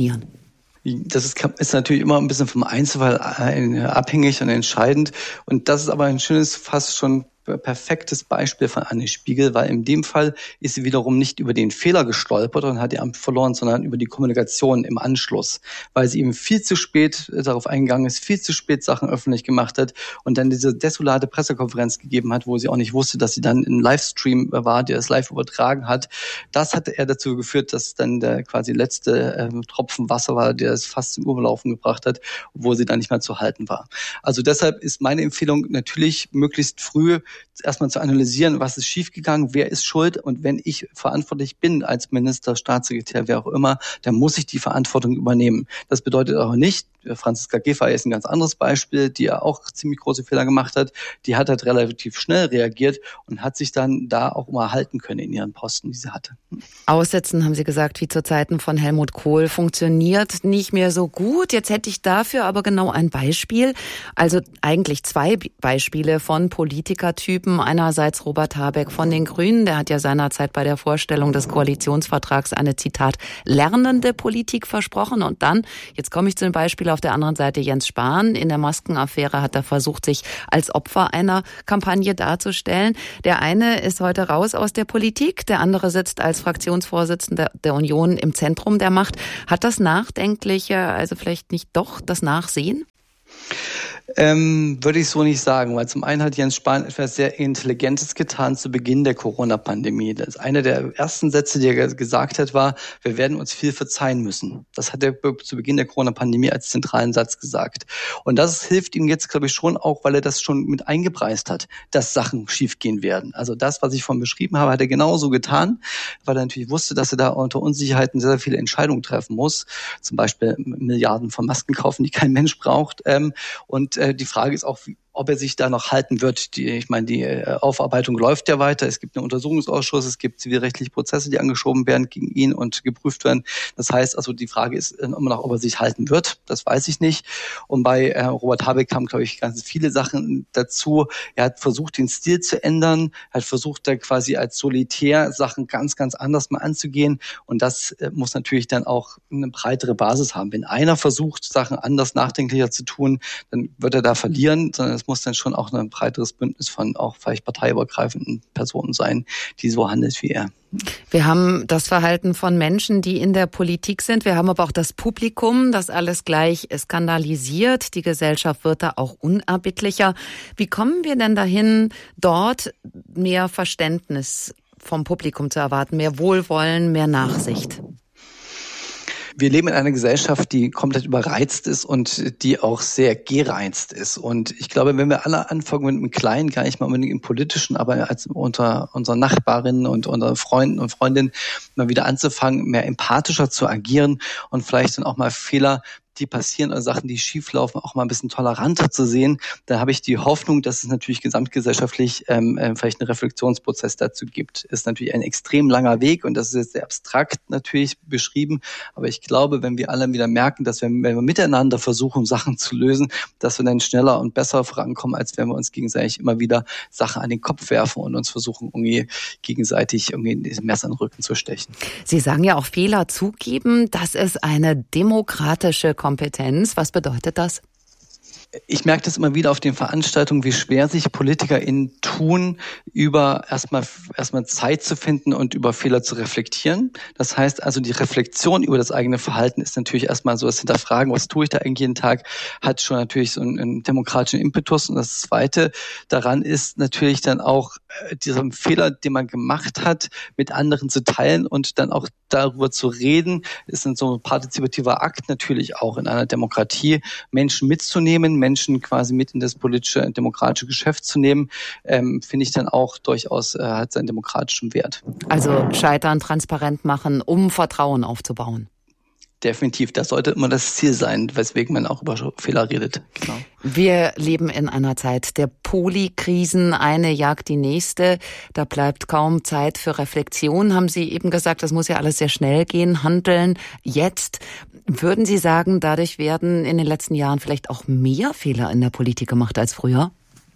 Das ist, ist natürlich immer ein bisschen vom Einzelfall abhängig und entscheidend. Und das ist aber ein schönes, fast schon perfektes Beispiel von Anne Spiegel, weil in dem Fall ist sie wiederum nicht über den Fehler gestolpert und hat ihr Amt verloren, sondern über die Kommunikation im Anschluss, weil sie eben viel zu spät darauf eingegangen ist, viel zu spät Sachen öffentlich gemacht hat und dann diese desolate Pressekonferenz gegeben hat, wo sie auch nicht wusste, dass sie dann im Livestream war, der es live übertragen hat. Das hat eher dazu geführt, dass dann der quasi letzte äh, Tropfen Wasser war, der es fast zum Überlaufen gebracht hat, obwohl sie dann nicht mehr zu halten war. Also deshalb ist meine Empfehlung natürlich, möglichst früh erstmal zu analysieren, was ist schiefgegangen, wer ist schuld, und wenn ich verantwortlich bin als Minister, Staatssekretär, wer auch immer, dann muss ich die Verantwortung übernehmen. Das bedeutet auch nicht, Franziska Giffey ist ein ganz anderes Beispiel, die ja auch ziemlich große Fehler gemacht hat. Die hat halt relativ schnell reagiert und hat sich dann da auch immer halten können in ihren Posten, die sie hatte. Aussetzen, haben Sie gesagt, wie zu Zeiten von Helmut Kohl, funktioniert nicht mehr so gut. Jetzt hätte ich dafür aber genau ein Beispiel. Also eigentlich zwei Beispiele von Politikertypen. Einerseits Robert Habeck von den Grünen. Der hat ja seinerzeit bei der Vorstellung des Koalitionsvertrags eine, Zitat, lernende Politik versprochen. Und dann, jetzt komme ich zu dem Beispiel auf der anderen Seite, Jens Spahn. In der Maskenaffäre hat er versucht, sich als Opfer einer Kampagne darzustellen. Der eine ist heute raus aus der Politik, der andere sitzt als Fraktionsvorsitzender der Union im Zentrum der Macht. Hat das Nachdenkliche, also vielleicht nicht doch das Nachsehen? Ähm, würde ich so nicht sagen, weil zum einen hat Jens Spahn etwas sehr Intelligentes getan zu Beginn der Corona-Pandemie. Das einer der ersten Sätze, die er gesagt hat, war, wir werden uns viel verzeihen müssen. Das hat er zu Beginn der Corona-Pandemie als zentralen Satz gesagt. Und das hilft ihm jetzt, glaube ich, schon auch, weil er das schon mit eingepreist hat, dass Sachen schiefgehen werden. Also das, was ich vorhin beschrieben habe, hat er genauso getan, weil er natürlich wusste, dass er da unter Unsicherheiten sehr, sehr viele Entscheidungen treffen muss. Zum Beispiel Milliarden von Masken kaufen, die kein Mensch braucht. Und die Frage ist auch, ob er sich da noch halten wird. Die, ich meine, die Aufarbeitung läuft ja weiter. Es gibt einen Untersuchungsausschuss, es gibt zivilrechtliche Prozesse, die angeschoben werden gegen ihn und geprüft werden. Das heißt also, die Frage ist immer noch, ob er sich halten wird. Das weiß ich nicht. Und bei äh, Robert Habeck kamen, glaube ich, ganz viele Sachen dazu. Er hat versucht, den Stil zu ändern. Er hat versucht, da quasi als Solitär Sachen ganz, ganz anders mal anzugehen. Und das äh, muss natürlich dann auch eine breitere Basis haben. Wenn einer versucht, Sachen anders, nachdenklicher zu tun, dann wird er da verlieren, sondern es muss dann schon auch ein breiteres Bündnis von auch vielleicht parteiübergreifenden Personen sein, die so handelt wie er. Wir haben das Verhalten von Menschen, die in der Politik sind. Wir haben aber auch das Publikum, das alles gleich skandalisiert. Die Gesellschaft wird da auch unerbittlicher. Wie kommen wir denn dahin, dort mehr Verständnis vom Publikum zu erwarten, mehr Wohlwollen, mehr Nachsicht? Wir leben in einer Gesellschaft, die komplett überreizt ist und die auch sehr gereizt ist. Und ich glaube, wenn wir alle anfangen mit einem Kleinen, gar nicht mal unbedingt im Politischen, aber als unter unseren Nachbarinnen und unseren Freunden und Freundinnen mal wieder anzufangen, mehr empathischer zu agieren und vielleicht dann auch mal Fehler, die passieren oder Sachen, die schieflaufen, auch mal ein bisschen toleranter zu sehen, da habe ich die Hoffnung, dass es natürlich gesamtgesellschaftlich ähm, vielleicht einen Reflexionsprozess dazu gibt. Ist natürlich ein extrem langer Weg und das ist jetzt sehr abstrakt natürlich beschrieben, aber ich glaube, wenn wir alle wieder merken, dass wir, wenn wir miteinander versuchen, Sachen zu lösen, dass wir dann schneller und besser vorankommen, als wenn wir uns gegenseitig immer wieder Sachen an den Kopf werfen und uns versuchen, irgendwie gegenseitig irgendwie in diesem Messer in den Rücken zu stechen. Sie sagen ja auch Fehler zugeben, das ist eine demokratische Kompetenz. Was bedeutet das? Ich merke das immer wieder auf den Veranstaltungen, wie schwer sich PolitikerInnen tun, über erstmal erstmal Zeit zu finden und über Fehler zu reflektieren. Das heißt also, die Reflexion über das eigene Verhalten ist natürlich erstmal so das Hinterfragen, was tue ich da eigentlich jeden Tag, hat schon natürlich so einen, einen demokratischen Impetus. Und das Zweite daran ist natürlich dann auch äh, diesen Fehler, den man gemacht hat, mit anderen zu teilen und dann auch darüber zu reden, ist dann so ein partizipativer Akt natürlich auch in einer Demokratie, Menschen mitzunehmen, Menschen quasi mit in das politische, demokratische Geschäft zu nehmen, ähm, finde ich dann auch durchaus, äh, hat seinen demokratischen Wert. Also Scheitern transparent machen, um Vertrauen aufzubauen. Definitiv, das sollte immer das Ziel sein, weswegen man auch über Fehler redet. Genau. Wir leben in einer Zeit der Polykrisen, eine jagt die nächste. Da bleibt kaum Zeit für Reflexion, haben Sie eben gesagt, das muss ja alles sehr schnell gehen, handeln jetzt. Würden Sie sagen, dadurch werden in den letzten Jahren vielleicht auch mehr Fehler in der Politik gemacht als früher?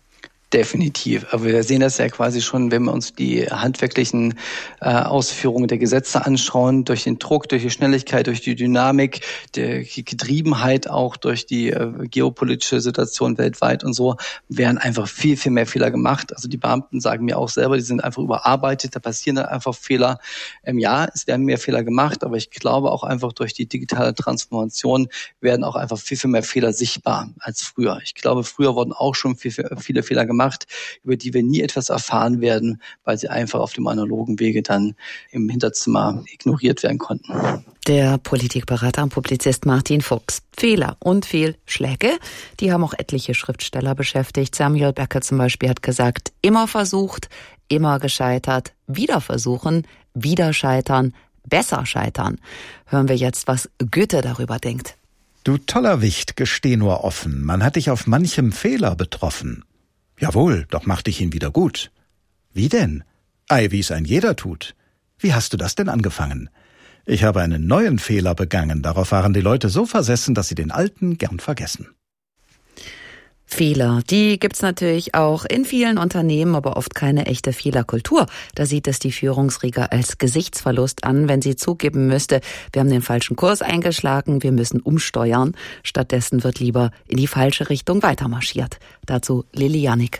Definitiv. Aber wir sehen das ja quasi schon, wenn wir uns die handwerklichen äh, Ausführungen der Gesetze anschauen, durch den Druck, durch die Schnelligkeit, durch die Dynamik, die Getriebenheit auch durch die äh, geopolitische Situation weltweit und so, werden einfach viel, viel mehr Fehler gemacht. Also die Beamten sagen mir auch selber, die sind einfach überarbeitet, da passieren dann einfach Fehler. Ähm, ja, es werden mehr Fehler gemacht, aber ich glaube auch einfach durch die digitale Transformation werden auch einfach viel, viel mehr Fehler sichtbar als früher. Ich glaube, früher wurden auch schon viel, viele Fehler gemacht, über die wir nie etwas erfahren werden, weil sie einfach auf dem analogen Wege dann im Hinterzimmer ignoriert werden konnten. Der Politikberater und Publizist Martin Fuchs. Fehler und Fehlschläge, die haben auch etliche Schriftsteller beschäftigt. Samuel Beckett zum Beispiel hat gesagt, immer versucht, immer gescheitert, wieder versuchen, wieder scheitern, besser scheitern. Hören wir jetzt, was Goethe darüber denkt. Du toller Wicht, gesteh nur offen, man hat dich auf manchem Fehler betroffen. Jawohl, doch mach dich ihn wieder gut. Wie denn? Ei, wie es ein jeder tut. Wie hast du das denn angefangen? Ich habe einen neuen Fehler begangen, darauf waren die Leute so versessen, dass sie den alten gern vergessen. Fehler, die gibt's natürlich auch in vielen Unternehmen, aber oft keine echte Fehlerkultur. Da sieht es die Führungsriege als Gesichtsverlust an, wenn sie zugeben müsste, wir haben den falschen Kurs eingeschlagen, wir müssen umsteuern. Stattdessen wird lieber in die falsche Richtung weitermarschiert. Dazu Lilly Janik.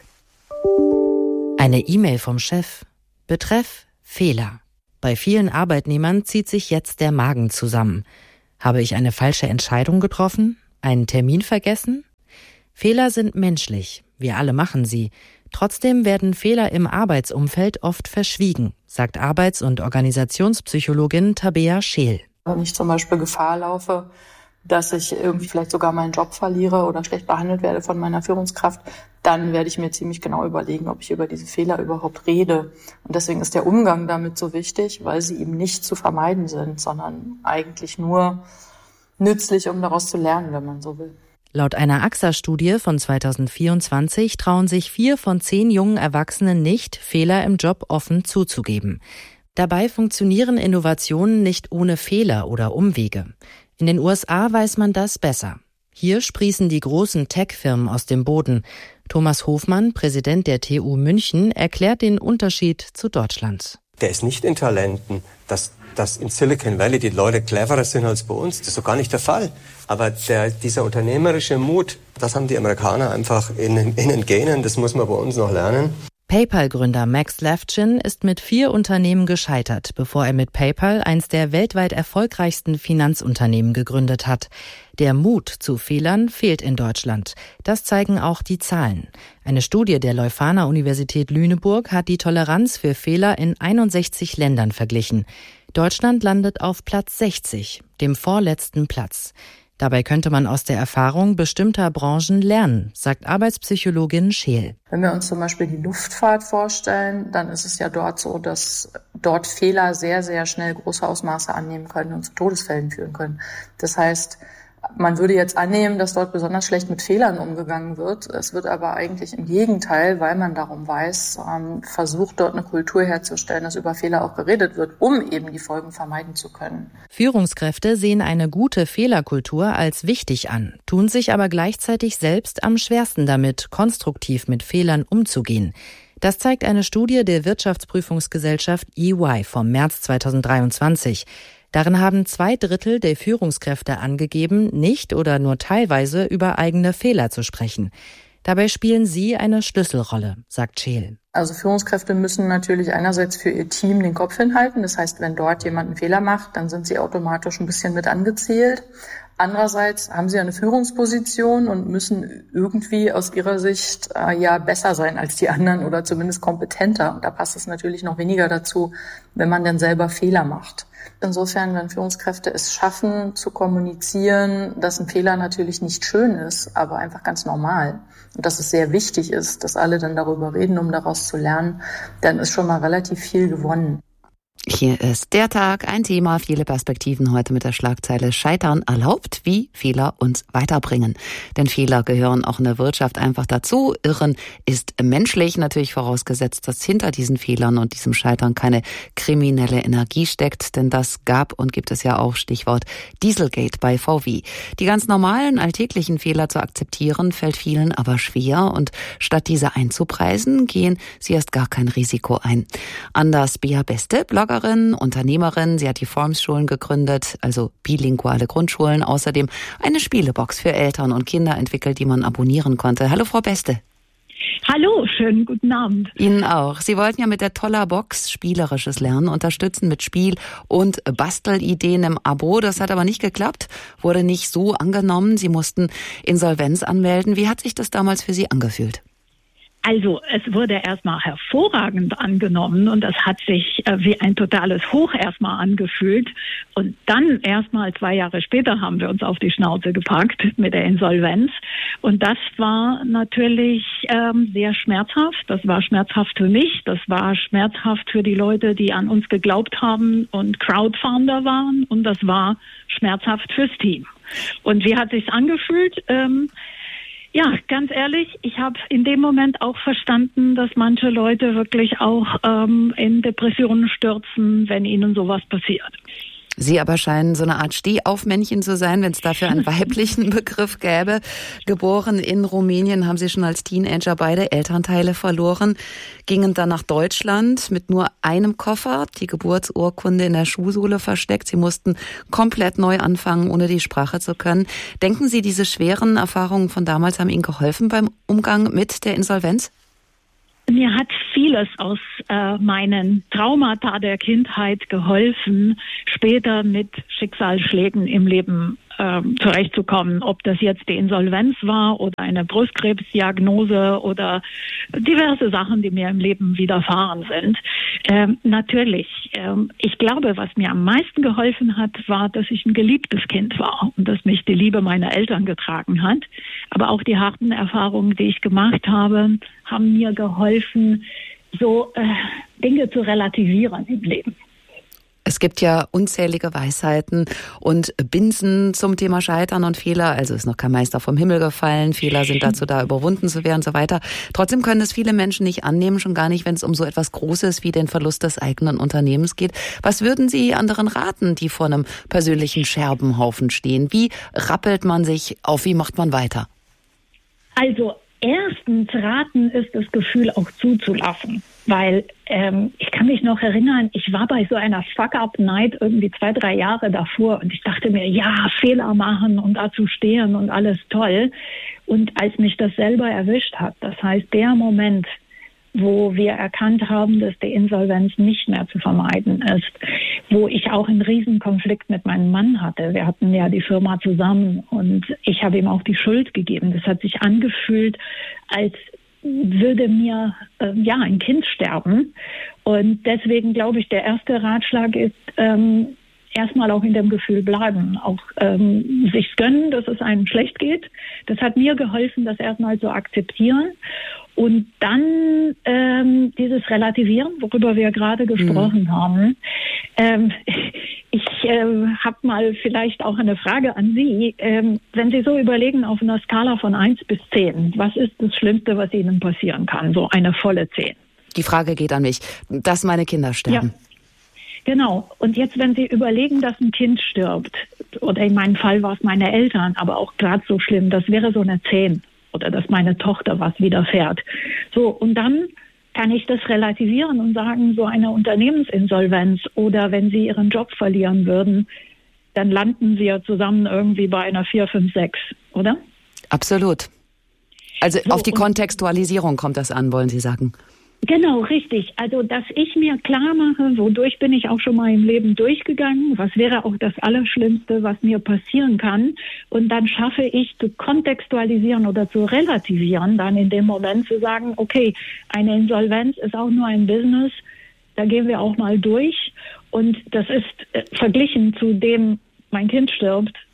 Eine E-Mail vom Chef. Betreff Fehler. Bei vielen Arbeitnehmern zieht sich jetzt der Magen zusammen. Habe ich eine falsche Entscheidung getroffen? Einen Termin vergessen? Fehler sind menschlich, wir alle machen sie. Trotzdem werden Fehler im Arbeitsumfeld oft verschwiegen, sagt Arbeits- und Organisationspsychologin Tabea Scheel. Wenn ich zum Beispiel Gefahr laufe, dass ich irgendwie vielleicht sogar meinen Job verliere oder schlecht behandelt werde von meiner Führungskraft, dann werde ich mir ziemlich genau überlegen, ob ich über diese Fehler überhaupt rede. Und deswegen ist der Umgang damit so wichtig, weil sie eben nicht zu vermeiden sind, sondern eigentlich nur nützlich, um daraus zu lernen, wenn man so will. Laut einer A X A-Studie von zweitausendvierundzwanzig trauen sich vier von zehn jungen Erwachsenen nicht, Fehler im Job offen zuzugeben. Dabei funktionieren Innovationen nicht ohne Fehler oder Umwege. In den U S A weiß man das besser. Hier sprießen die großen Tech-Firmen aus dem Boden. Thomas Hofmann, Präsident der T U München, erklärt den Unterschied zu Deutschland. Der ist nicht in Talenten, dass dass in Silicon Valley die Leute cleverer sind als bei uns. Das ist so gar nicht der Fall. Aber der, dieser unternehmerische Mut, das haben die Amerikaner einfach in, in den Genen. Das muss man bei uns noch lernen. PayPal-Gründer Max Levchin ist mit vier Unternehmen gescheitert, bevor er mit PayPal eins der weltweit erfolgreichsten Finanzunternehmen gegründet hat. Der Mut zu Fehlern fehlt in Deutschland. Das zeigen auch die Zahlen. Eine Studie der Leuphana Universität Lüneburg hat die Toleranz für Fehler in einundsechzig Ländern verglichen. Deutschland landet auf Platz sechzig, dem vorletzten Platz. Dabei könnte man aus der Erfahrung bestimmter Branchen lernen, sagt Arbeitspsychologin Scheel. Wenn wir uns zum Beispiel die Luftfahrt vorstellen, dann ist es ja dort so, dass dort Fehler sehr, sehr schnell große Ausmaße annehmen können und zu Todesfällen führen können. Das heißt, man würde jetzt annehmen, dass dort besonders schlecht mit Fehlern umgegangen wird. Es wird aber eigentlich im Gegenteil, weil man darum weiß, versucht, dort eine Kultur herzustellen, dass über Fehler auch geredet wird, um eben die Folgen vermeiden zu können. Führungskräfte sehen eine gute Fehlerkultur als wichtig an, tun sich aber gleichzeitig selbst am schwersten damit, konstruktiv mit Fehlern umzugehen. Das zeigt eine Studie der Wirtschaftsprüfungsgesellschaft E Y vom März zweitausenddreiundzwanzig. Darin haben zwei Drittel der Führungskräfte angegeben, nicht oder nur teilweise über eigene Fehler zu sprechen. Dabei spielen sie eine Schlüsselrolle, sagt Scheel. Also Führungskräfte müssen natürlich einerseits für ihr Team den Kopf hinhalten. Das heißt, wenn dort jemand einen Fehler macht, dann sind sie automatisch ein bisschen mit angezählt. Andererseits haben sie eine Führungsposition und müssen irgendwie aus ihrer Sicht äh, ja besser sein als die anderen oder zumindest kompetenter. Und da passt es natürlich noch weniger dazu, wenn man dann selber Fehler macht. Insofern, wenn Führungskräfte es schaffen, zu kommunizieren, dass ein Fehler natürlich nicht schön ist, aber einfach ganz normal und dass es sehr wichtig ist, dass alle dann darüber reden, um daraus zu lernen, dann ist schon mal relativ viel gewonnen. Hier ist der Tag, ein Thema, viele Perspektiven heute mit der Schlagzeile Scheitern erlaubt, wie Fehler uns weiterbringen. Denn Fehler gehören auch in der Wirtschaft einfach dazu. Irren ist menschlich, natürlich vorausgesetzt, dass hinter diesen Fehlern und diesem Scheitern keine kriminelle Energie steckt. Denn das gab und gibt es ja auch, Stichwort Dieselgate bei V W. Die ganz normalen, alltäglichen Fehler zu akzeptieren, fällt vielen aber schwer. Und statt diese einzupreisen, gehen sie erst gar kein Risiko ein. Anders Bea Beste, Blogger, Unternehmerin, sie hat die Formschulen gegründet, also bilinguale Grundschulen, außerdem eine Spielebox für Eltern und Kinder entwickelt, die man abonnieren konnte. Hallo Frau Beste. Hallo, schönen guten Abend. Ihnen auch. Sie wollten ja mit der Toller Box spielerisches Lernen unterstützen mit Spiel- und Bastelideen im Abo. Das hat aber nicht geklappt, wurde nicht so angenommen. Sie mussten Insolvenz anmelden. Wie hat sich das damals für Sie angefühlt? Also es wurde erstmal hervorragend angenommen und das hat sich äh, wie ein totales Hoch erstmal angefühlt. Und dann erstmal zwei Jahre später haben wir uns auf die Schnauze gepackt mit der Insolvenz. Und das war natürlich ähm, sehr schmerzhaft. Das war schmerzhaft für mich. Das war schmerzhaft für die Leute, die an uns geglaubt haben und Crowdfunder waren. Und das war schmerzhaft fürs Team. Und wie hat sich's angefühlt? Ähm, Ja, ganz ehrlich, ich habe in dem Moment auch verstanden, dass manche Leute wirklich auch ähm, in Depressionen stürzen, wenn ihnen sowas passiert. Sie aber scheinen so eine Art Stehaufmännchen zu sein, wenn es dafür einen weiblichen Begriff gäbe. Geboren in Rumänien, haben Sie schon als Teenager beide Elternteile verloren, gingen dann nach Deutschland mit nur einem Koffer, die Geburtsurkunde in der Schuhsohle versteckt. Sie mussten komplett neu anfangen, ohne die Sprache zu können. Denken Sie, diese schweren Erfahrungen von damals haben Ihnen geholfen beim Umgang mit der Insolvenz? Mir hat vieles aus äh, meinen Traumata der Kindheit geholfen, später mit Schicksalsschlägen im Leben ähm, zurechtzukommen. Ob das jetzt die Insolvenz war oder eine Brustkrebsdiagnose oder diverse Sachen, die mir im Leben widerfahren sind. Ähm, natürlich, ähm, ich glaube, was mir am meisten geholfen hat, war, dass ich ein geliebtes Kind war und dass mich die Liebe meiner Eltern getragen hat. Aber auch die harten Erfahrungen, die ich gemacht habe, haben mir geholfen, so äh, Dinge zu relativieren im Leben. Es gibt ja unzählige Weisheiten und Binsen zum Thema Scheitern und Fehler. Also ist noch kein Meister vom Himmel gefallen. Fehler sind dazu da, überwunden zu werden und so weiter. Trotzdem können es viele Menschen nicht annehmen, schon gar nicht, wenn es um so etwas Großes wie den Verlust des eigenen Unternehmens geht. Was würden Sie anderen raten, die vor einem persönlichen Scherbenhaufen stehen? Wie rappelt man sich auf? Wie macht man weiter? Also erstens raten ist, das Gefühl auch zuzulassen. Weil ähm, ich kann mich noch erinnern, ich war bei so einer Fuck-Up-Night irgendwie zwei, drei Jahre davor und ich dachte mir, ja, Fehler machen und dazu stehen und alles toll. Und als mich das selber erwischt hat, das heißt der Moment, wo wir erkannt haben, dass die Insolvenz nicht mehr zu vermeiden ist, wo ich auch einen Riesenkonflikt mit meinem Mann hatte. Wir hatten ja die Firma zusammen und ich habe ihm auch die Schuld gegeben. Das hat sich angefühlt, als würde mir äh, ja ein Kind sterben. Und deswegen glaube ich, der erste Ratschlag ist, ähm, erstmal auch in dem Gefühl bleiben, auch ähm, sich gönnen, dass es einem schlecht geht. Das hat mir geholfen, das erstmal zu akzeptieren. Und dann ähm, dieses Relativieren, worüber wir gerade gesprochen mhm. haben. Ähm, ich ähm, habe mal vielleicht auch eine Frage an Sie. Ähm, wenn Sie so überlegen, auf einer Skala von eins bis zehn, was ist das Schlimmste, was Ihnen passieren kann? So eine volle zehn. Die Frage geht an mich, dass meine Kinder sterben. Ja. Genau. Und jetzt, wenn Sie überlegen, dass ein Kind stirbt, oder in meinem Fall war es meine Eltern, aber auch gerade so schlimm, das wäre so eine zehn. Oder dass meine Tochter was widerfährt. So, und dann kann ich das relativieren und sagen, so eine Unternehmensinsolvenz oder wenn Sie Ihren Job verlieren würden, dann landen Sie ja zusammen irgendwie bei einer vier, fünf, sechs, oder? Absolut. Also so, auf die Kontextualisierung kommt das an, wollen Sie sagen? Genau, richtig. Also, dass ich mir klar mache, wodurch bin ich auch schon mal im Leben durchgegangen, was wäre auch das Allerschlimmste, was mir passieren kann. Und dann schaffe ich zu kontextualisieren oder zu relativieren, dann in dem Moment zu sagen, okay, eine Insolvenz ist auch nur ein Business, da gehen wir auch mal durch. Und das ist äh, verglichen zu dem, mein Kind stirbt,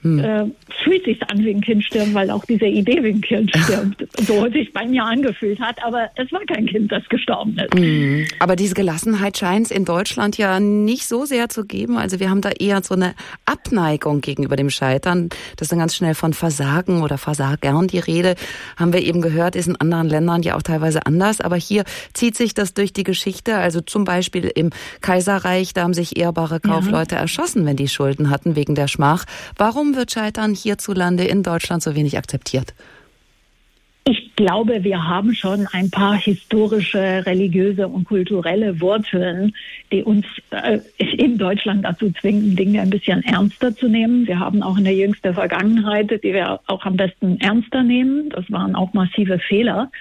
hm. äh, fühlt sich an wie ein Kind stirbt, weil auch diese Idee wie ein Kind stirbt, so sich bei mir angefühlt hat. Aber es war kein Kind, das gestorben ist. Hm. Aber diese Gelassenheit scheint es in Deutschland ja nicht so sehr zu geben. Also wir haben da eher so eine Abneigung gegenüber dem Scheitern. Das ist dann ganz schnell von Versagen oder Versagern die Rede. Haben wir eben gehört, ist in anderen Ländern ja auch teilweise anders. Aber hier zieht sich das durch die Geschichte. Also zum Beispiel im Kaiserreich, da haben sich ehrbare Kaufleute ja. erschossen, wenn die Schulden hatten wegen der Schmach. Warum wird Scheitern hierzulande in Deutschland so wenig akzeptiert? Ich glaube, wir haben schon ein paar historische, religiöse und kulturelle Wurzeln, die uns äh, in Deutschland dazu zwingen, Dinge ein bisschen ernster zu nehmen. Wir haben auch eine jüngste Vergangenheit, die wir auch am besten ernster nehmen. Das waren auch massive Fehler.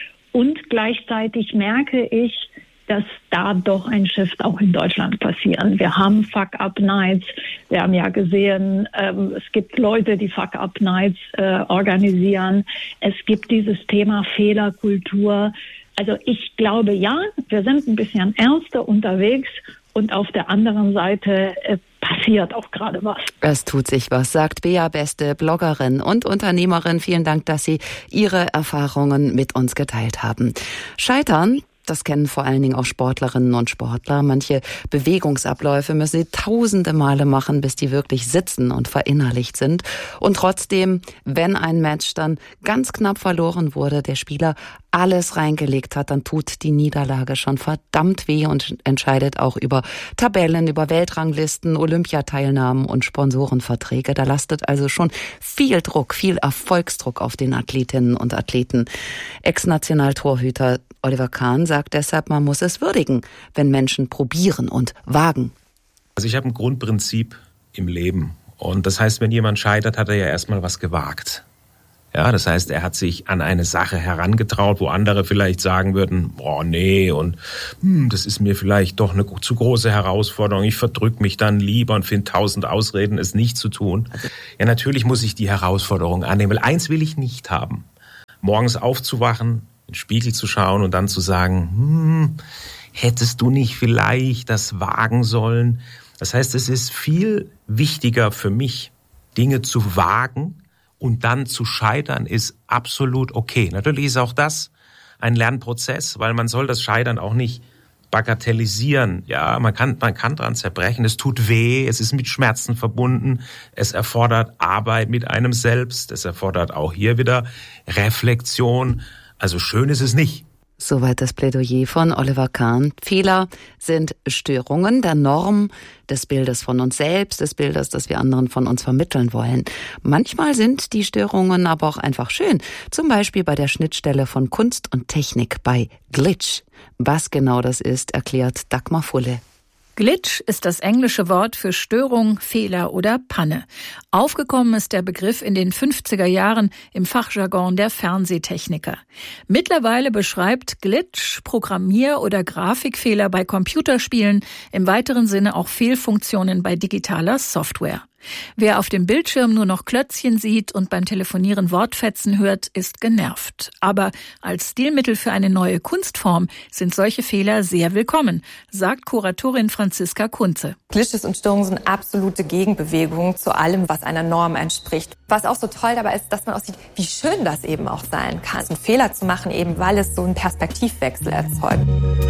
Und gleichzeitig merke ich, dass da doch ein Shift auch in Deutschland passieren. Wir haben Fuck-Up-Nights. Wir haben ja gesehen, ähm, es gibt Leute, die Fuck-Up-Nights äh, organisieren. Es gibt dieses Thema Fehlerkultur. Also ich glaube, ja, wir sind ein bisschen ernster unterwegs und auf der anderen Seite äh, passiert auch gerade was. Es tut sich was, sagt Bea Beste, Bloggerin und Unternehmerin. Vielen Dank, dass Sie Ihre Erfahrungen mit uns geteilt haben. Scheitern, das kennen vor allen Dingen auch Sportlerinnen und Sportler. Manche Bewegungsabläufe müssen sie tausende Male machen, bis die wirklich sitzen und verinnerlicht sind. Und trotzdem, wenn ein Match dann ganz knapp verloren wurde, der Spieler alles reingelegt hat, dann tut die Niederlage schon verdammt weh und entscheidet auch über Tabellen, über Weltranglisten, Olympiateilnahmen und Sponsorenverträge. Da lastet also schon viel Druck, viel Erfolgsdruck auf den Athletinnen und Athleten. Ex-Nationaltorhüter Oliver Kahn sagt deshalb, man muss es würdigen, wenn Menschen probieren und wagen. Also ich habe ein Grundprinzip im Leben. Und das heißt, wenn jemand scheitert, hat er ja erstmal was gewagt. Ja, das heißt, er hat sich an eine Sache herangetraut, wo andere vielleicht sagen würden, boah, nee, und hm, das ist mir vielleicht doch eine zu große Herausforderung. Ich verdrück mich dann lieber und finde tausend Ausreden, es nicht zu tun. Ja, natürlich muss ich die Herausforderung annehmen, weil eins will ich nicht haben. Morgens aufzuwachen, in den Spiegel zu schauen und dann zu sagen, hm, hättest du nicht vielleicht das wagen sollen? Das heißt, es ist viel wichtiger für mich, Dinge zu wagen, und dann zu scheitern ist absolut okay. Natürlich ist auch das ein Lernprozess, weil man soll das Scheitern auch nicht bagatellisieren. Ja, man kann, man kann dran zerbrechen. Es tut weh, es ist mit Schmerzen verbunden. Es erfordert Arbeit mit einem selbst. Es erfordert auch hier wieder Reflexion. Also schön ist es nicht. Soweit das Plädoyer von Oliver Kahn. Fehler sind Störungen der Norm, des Bildes von uns selbst, des Bildes, das wir anderen von uns vermitteln wollen. Manchmal sind die Störungen aber auch einfach schön. Zum Beispiel bei der Schnittstelle von Kunst und Technik bei Glitch. Was genau das ist, erklärt Dagmar Fulle. Glitch ist das englische Wort für Störung, Fehler oder Panne. Aufgekommen ist der Begriff in den fünfziger Jahren im Fachjargon der Fernsehtechniker. Mittlerweile beschreibt Glitch Programmier- oder Grafikfehler bei Computerspielen, im weiteren Sinne auch Fehlfunktionen bei digitaler Software. Wer auf dem Bildschirm nur noch Klötzchen sieht und beim Telefonieren Wortfetzen hört, ist genervt. Aber als Stilmittel für eine neue Kunstform sind solche Fehler sehr willkommen, sagt Kuratorin Franziska Kunze. Glitches und Störungen sind absolute Gegenbewegungen zu allem, was einer Norm entspricht. Was auch so toll dabei ist, dass man auch sieht, wie schön das eben auch sein kann. Einen Fehler zu machen, eben weil es so einen Perspektivwechsel erzeugt.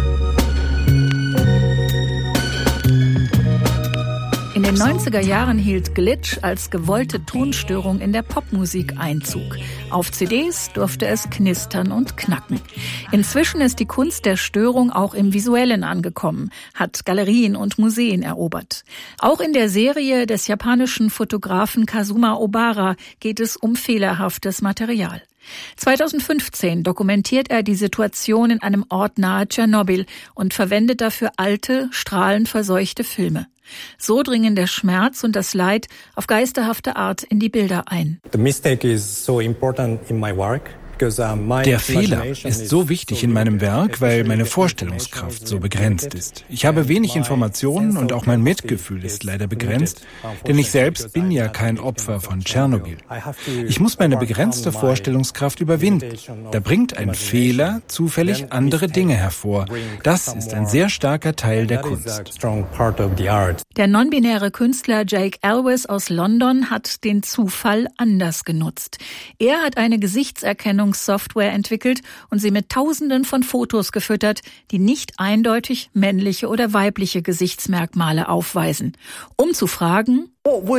In den neunziger Jahren hielt Glitch als gewollte Tonstörung in der Popmusik Einzug. Auf C Ds durfte es knistern und knacken. Inzwischen ist die Kunst der Störung auch im Visuellen angekommen, hat Galerien und Museen erobert. Auch in der Serie des japanischen Fotografen Kazuma Obara geht es um fehlerhaftes Material. zweitausendfünfzehn dokumentiert er die Situation in einem Ort nahe Tschernobyl und verwendet dafür alte, strahlenverseuchte Filme. So dringen der Schmerz und das Leid auf geisterhafte Art in die Bilder ein. The mistake is so important in my work Der Fehler ist so wichtig in meinem Werk, weil meine Vorstellungskraft so begrenzt ist. Ich habe wenig Informationen und auch mein Mitgefühl ist leider begrenzt, denn ich selbst bin ja kein Opfer von Tschernobyl. Ich muss meine begrenzte Vorstellungskraft überwinden. Da bringt ein Fehler zufällig andere Dinge hervor. Das ist ein sehr starker Teil der Kunst. Der non-binäre Künstler Jake Elwes aus London hat den Zufall anders genutzt. Er hat eine Gesichtserkennungssoftware entwickelt und sie mit Tausenden von Fotos gefüttert, die nicht eindeutig männliche oder weibliche Gesichtsmerkmale aufweisen, um zu fragen: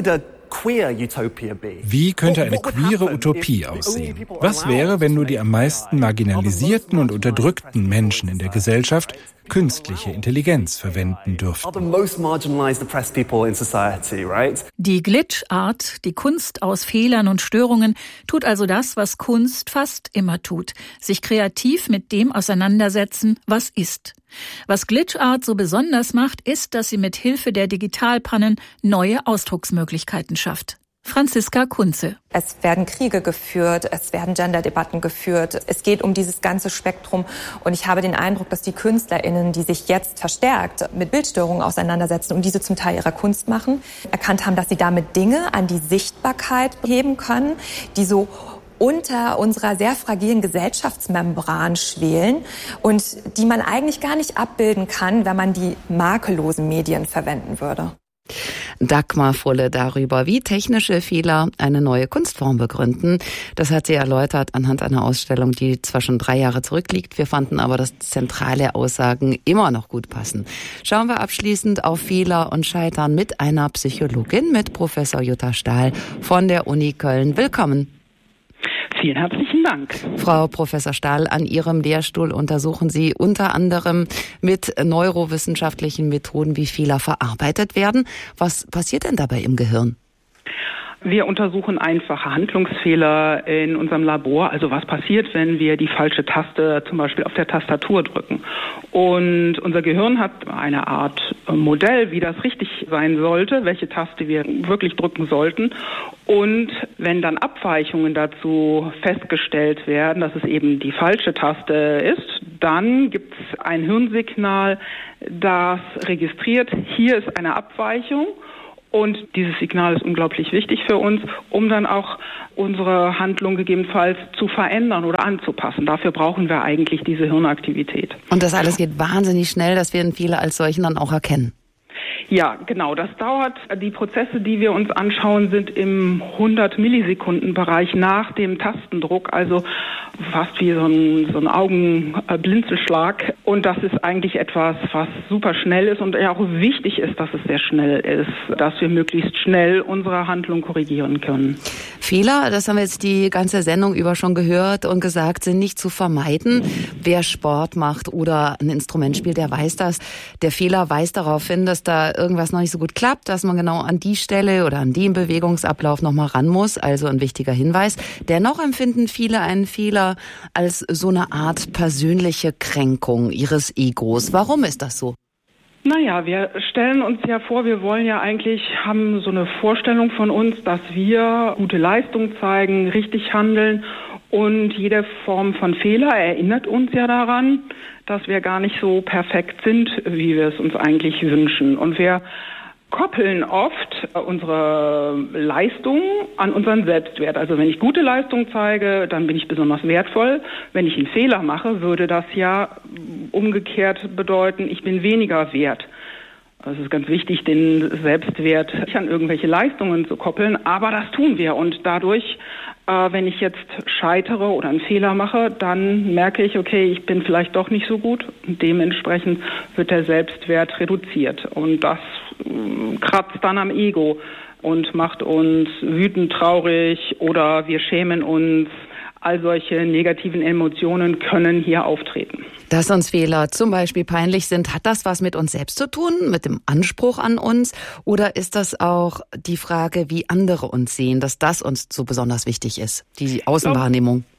Wie könnte eine queere Utopie aussehen? Was wäre, wenn nur die am meisten marginalisierten und unterdrückten Menschen in der Gesellschaft künstliche Intelligenz verwenden dürften? Die Glitch-Art, die Kunst aus Fehlern und Störungen, tut also das, was Kunst fast immer tut: sich kreativ mit dem auseinandersetzen, was ist. Was Glitch-Art so besonders macht, ist, dass sie mit Hilfe der Digitalpannen neue Ausdrucksmöglichkeiten schafft. Franziska Kunze. Es werden Kriege geführt, es werden Gender-Debatten geführt. Es geht um dieses ganze Spektrum. Und ich habe den Eindruck, dass die KünstlerInnen, die sich jetzt verstärkt mit Bildstörungen auseinandersetzen und diese zum Teil ihrer Kunst machen, erkannt haben, dass sie damit Dinge an die Sichtbarkeit heben können, die so unter unserer sehr fragilen Gesellschaftsmembran schwelen und die man eigentlich gar nicht abbilden kann, wenn man die makellosen Medien verwenden würde. Dagmar Fulle darüber, wie technische Fehler eine neue Kunstform begründen. Das hat sie erläutert anhand einer Ausstellung, die zwar schon drei Jahre zurückliegt. Wir fanden aber, dass zentrale Aussagen immer noch gut passen. Schauen wir abschließend auf Fehler und Scheitern mit einer Psychologin, mit Professor Jutta Stahl von der Uni Köln. Willkommen. Vielen herzlichen Dank. Frau Professor Stahl, an Ihrem Lehrstuhl untersuchen Sie unter anderem mit neurowissenschaftlichen Methoden, wie Fehler verarbeitet werden. Was passiert denn dabei im Gehirn? Wir untersuchen einfache Handlungsfehler in unserem Labor. Also was passiert, wenn wir die falsche Taste zum Beispiel auf der Tastatur drücken. Und unser Gehirn hat eine Art Modell, wie das richtig sein sollte, welche Taste wir wirklich drücken sollten. Und wenn dann Abweichungen dazu festgestellt werden, dass es eben die falsche Taste ist, dann gibt es ein Hirnsignal, das registriert, hier ist eine Abweichung. Und dieses Signal ist unglaublich wichtig für uns, um dann auch unsere Handlung gegebenenfalls zu verändern oder anzupassen. Dafür brauchen wir eigentlich diese Hirnaktivität. Und das alles geht wahnsinnig schnell, dass wir einen Fehler als solchen dann auch erkennen. Ja, genau. Das dauert. Die Prozesse, die wir uns anschauen, sind im hundert Millisekunden Bereich nach dem Tastendruck, also fast wie so ein, so ein Augenblinzelschlag. Und das ist eigentlich etwas, was super schnell ist und ja auch wichtig ist, dass es sehr schnell ist, dass wir möglichst schnell unsere Handlung korrigieren können. Fehler, das haben wir jetzt die ganze Sendung über schon gehört und gesagt, sind nicht zu vermeiden. Wer Sport macht oder ein Instrument spielt, der weiß das. Der Fehler weist darauf hin, dass da irgendwas noch nicht so gut klappt, dass man genau an die Stelle oder an den Bewegungsablauf noch mal ran muss. Also ein wichtiger Hinweis. Dennoch empfinden viele einen Fehler als so eine Art persönliche Kränkung ihres Egos. Warum ist das so? Naja, wir stellen uns ja vor, wir wollen ja eigentlich, haben so eine Vorstellung von uns, dass wir gute Leistung zeigen, richtig handeln. Und jede Form von Fehler erinnert uns ja daran, dass wir gar nicht so perfekt sind, wie wir es uns eigentlich wünschen. Und wir koppeln oft unsere Leistung an unseren Selbstwert. Also wenn ich gute Leistung zeige, dann bin ich besonders wertvoll. Wenn ich einen Fehler mache, würde das ja umgekehrt bedeuten, ich bin weniger wert. Also es ist ganz wichtig, den Selbstwert nicht an irgendwelche Leistungen zu koppeln, aber das tun wir. Und dadurch, äh, wenn ich jetzt scheitere oder einen Fehler mache, dann merke ich, okay, ich bin vielleicht doch nicht so gut. Und dementsprechend wird der Selbstwert reduziert. Und das äh, kratzt dann am Ego und macht uns wütend, traurig oder wir schämen uns. All solche negativen Emotionen können hier auftreten. Dass uns Fehler zum Beispiel peinlich sind, hat das was mit uns selbst zu tun, mit dem Anspruch an uns? Oder ist das auch die Frage, wie andere uns sehen, dass das uns so besonders wichtig ist, die Außenwahrnehmung?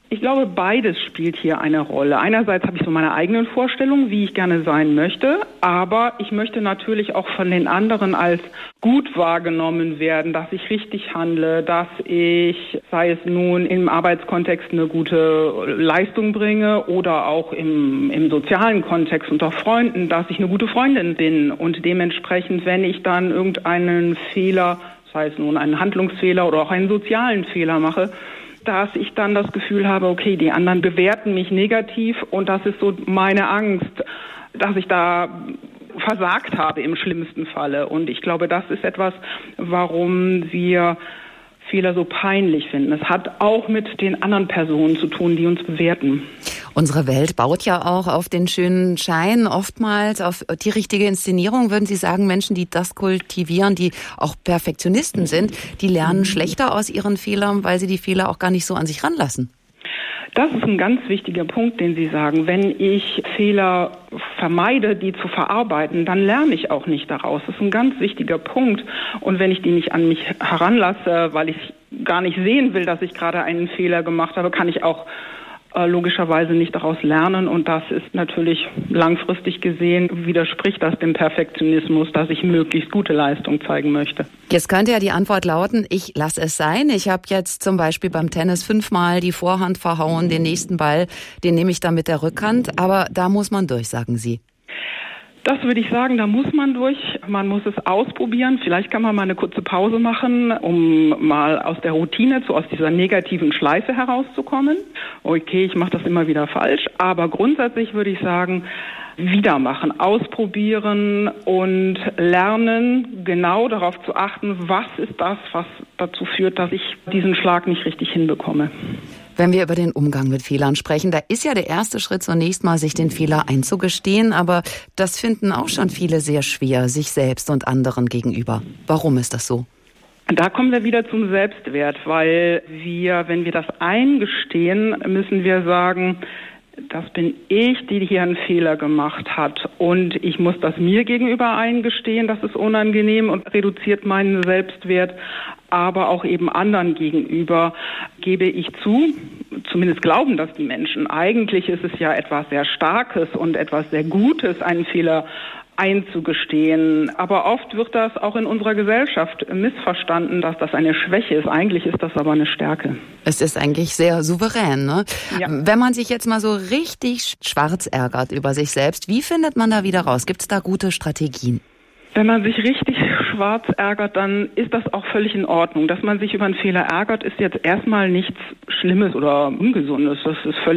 Ich glaube, beides spielt hier eine Rolle. Einerseits habe ich so meine eigenen Vorstellungen, wie ich gerne sein möchte, aber ich möchte natürlich auch von den anderen als gut wahrgenommen werden, dass ich richtig handle, dass ich, sei es nun im Arbeitskontext, eine gute Leistung bringe oder auch im, im sozialen Kontext unter Freunden, dass ich eine gute Freundin bin und dementsprechend, wenn ich dann irgendeinen Fehler, sei es nun einen Handlungsfehler oder auch einen sozialen Fehler mache, dass ich dann das Gefühl habe, okay, die anderen bewerten mich negativ und das ist so meine Angst, dass ich da versagt habe im schlimmsten Falle. Und ich glaube, das ist etwas, warum wir Fehler so peinlich finden. Es hat auch mit den anderen Personen zu tun, die uns bewerten. Unsere Welt baut ja auch auf den schönen Schein, oftmals auf die richtige Inszenierung. Würden Sie sagen, Menschen, die das kultivieren, die auch Perfektionisten sind, die lernen schlechter aus ihren Fehlern, weil sie die Fehler auch gar nicht so an sich ranlassen? Das ist ein ganz wichtiger Punkt, den Sie sagen. Wenn ich Fehler vermeide, die zu verarbeiten, dann lerne ich auch nicht daraus. Das ist ein ganz wichtiger Punkt. Und wenn ich die nicht an mich heranlasse, weil ich gar nicht sehen will, dass ich gerade einen Fehler gemacht habe, kann ich auch äh, logischerweise nicht daraus lernen. Und das ist natürlich langfristig gesehen, widerspricht das dem Perfektionismus, dass ich möglichst gute Leistung zeigen möchte. Jetzt könnte ja die Antwort lauten, ich lasse es sein. Ich habe jetzt zum Beispiel beim Tennis fünfmal die Vorhand verhauen, den nächsten Ball, den nehme ich dann mit der Rückhand. Aber da muss man durch, sagen Sie. Das würde ich sagen, da muss man durch. Man muss es ausprobieren. Vielleicht kann man mal eine kurze Pause machen, um mal aus der Routine, zu, aus dieser negativen Schleife herauszukommen. Okay, ich mache das immer wieder falsch. Aber grundsätzlich würde ich sagen, wieder machen, ausprobieren und lernen, genau darauf zu achten, was ist das, was dazu führt, dass ich diesen Schlag nicht richtig hinbekomme. Wenn wir über den Umgang mit Fehlern sprechen, da ist ja der erste Schritt zunächst mal, sich den Fehler einzugestehen. Aber das finden auch schon viele sehr schwer, sich selbst und anderen gegenüber. Warum ist das so? Da kommen wir wieder zum Selbstwert, weil wir, wenn wir das eingestehen, müssen wir sagen, das bin ich, die hier einen Fehler gemacht hat. Und ich muss das mir gegenüber eingestehen, das ist unangenehm und reduziert meinen Selbstwert. Aber auch eben anderen gegenüber gebe ich zu, zumindest glauben das die Menschen. Eigentlich ist es ja etwas sehr Starkes und etwas sehr Gutes, einen Fehler einzugestehen. Aber oft wird das auch in unserer Gesellschaft missverstanden, dass das eine Schwäche ist. Eigentlich ist das aber eine Stärke. Es ist eigentlich sehr souverän, ne? Ja. Wenn man sich jetzt mal so richtig schwarz ärgert über sich selbst, wie findet man da wieder raus? Gibt es da gute Strategien? Wenn man sich richtig schwarz ärgert, dann ist das auch völlig in Ordnung. Dass man sich über einen Fehler ärgert, ist jetzt erstmal nichts Schlimmes oder Ungesundes. Das ist völlig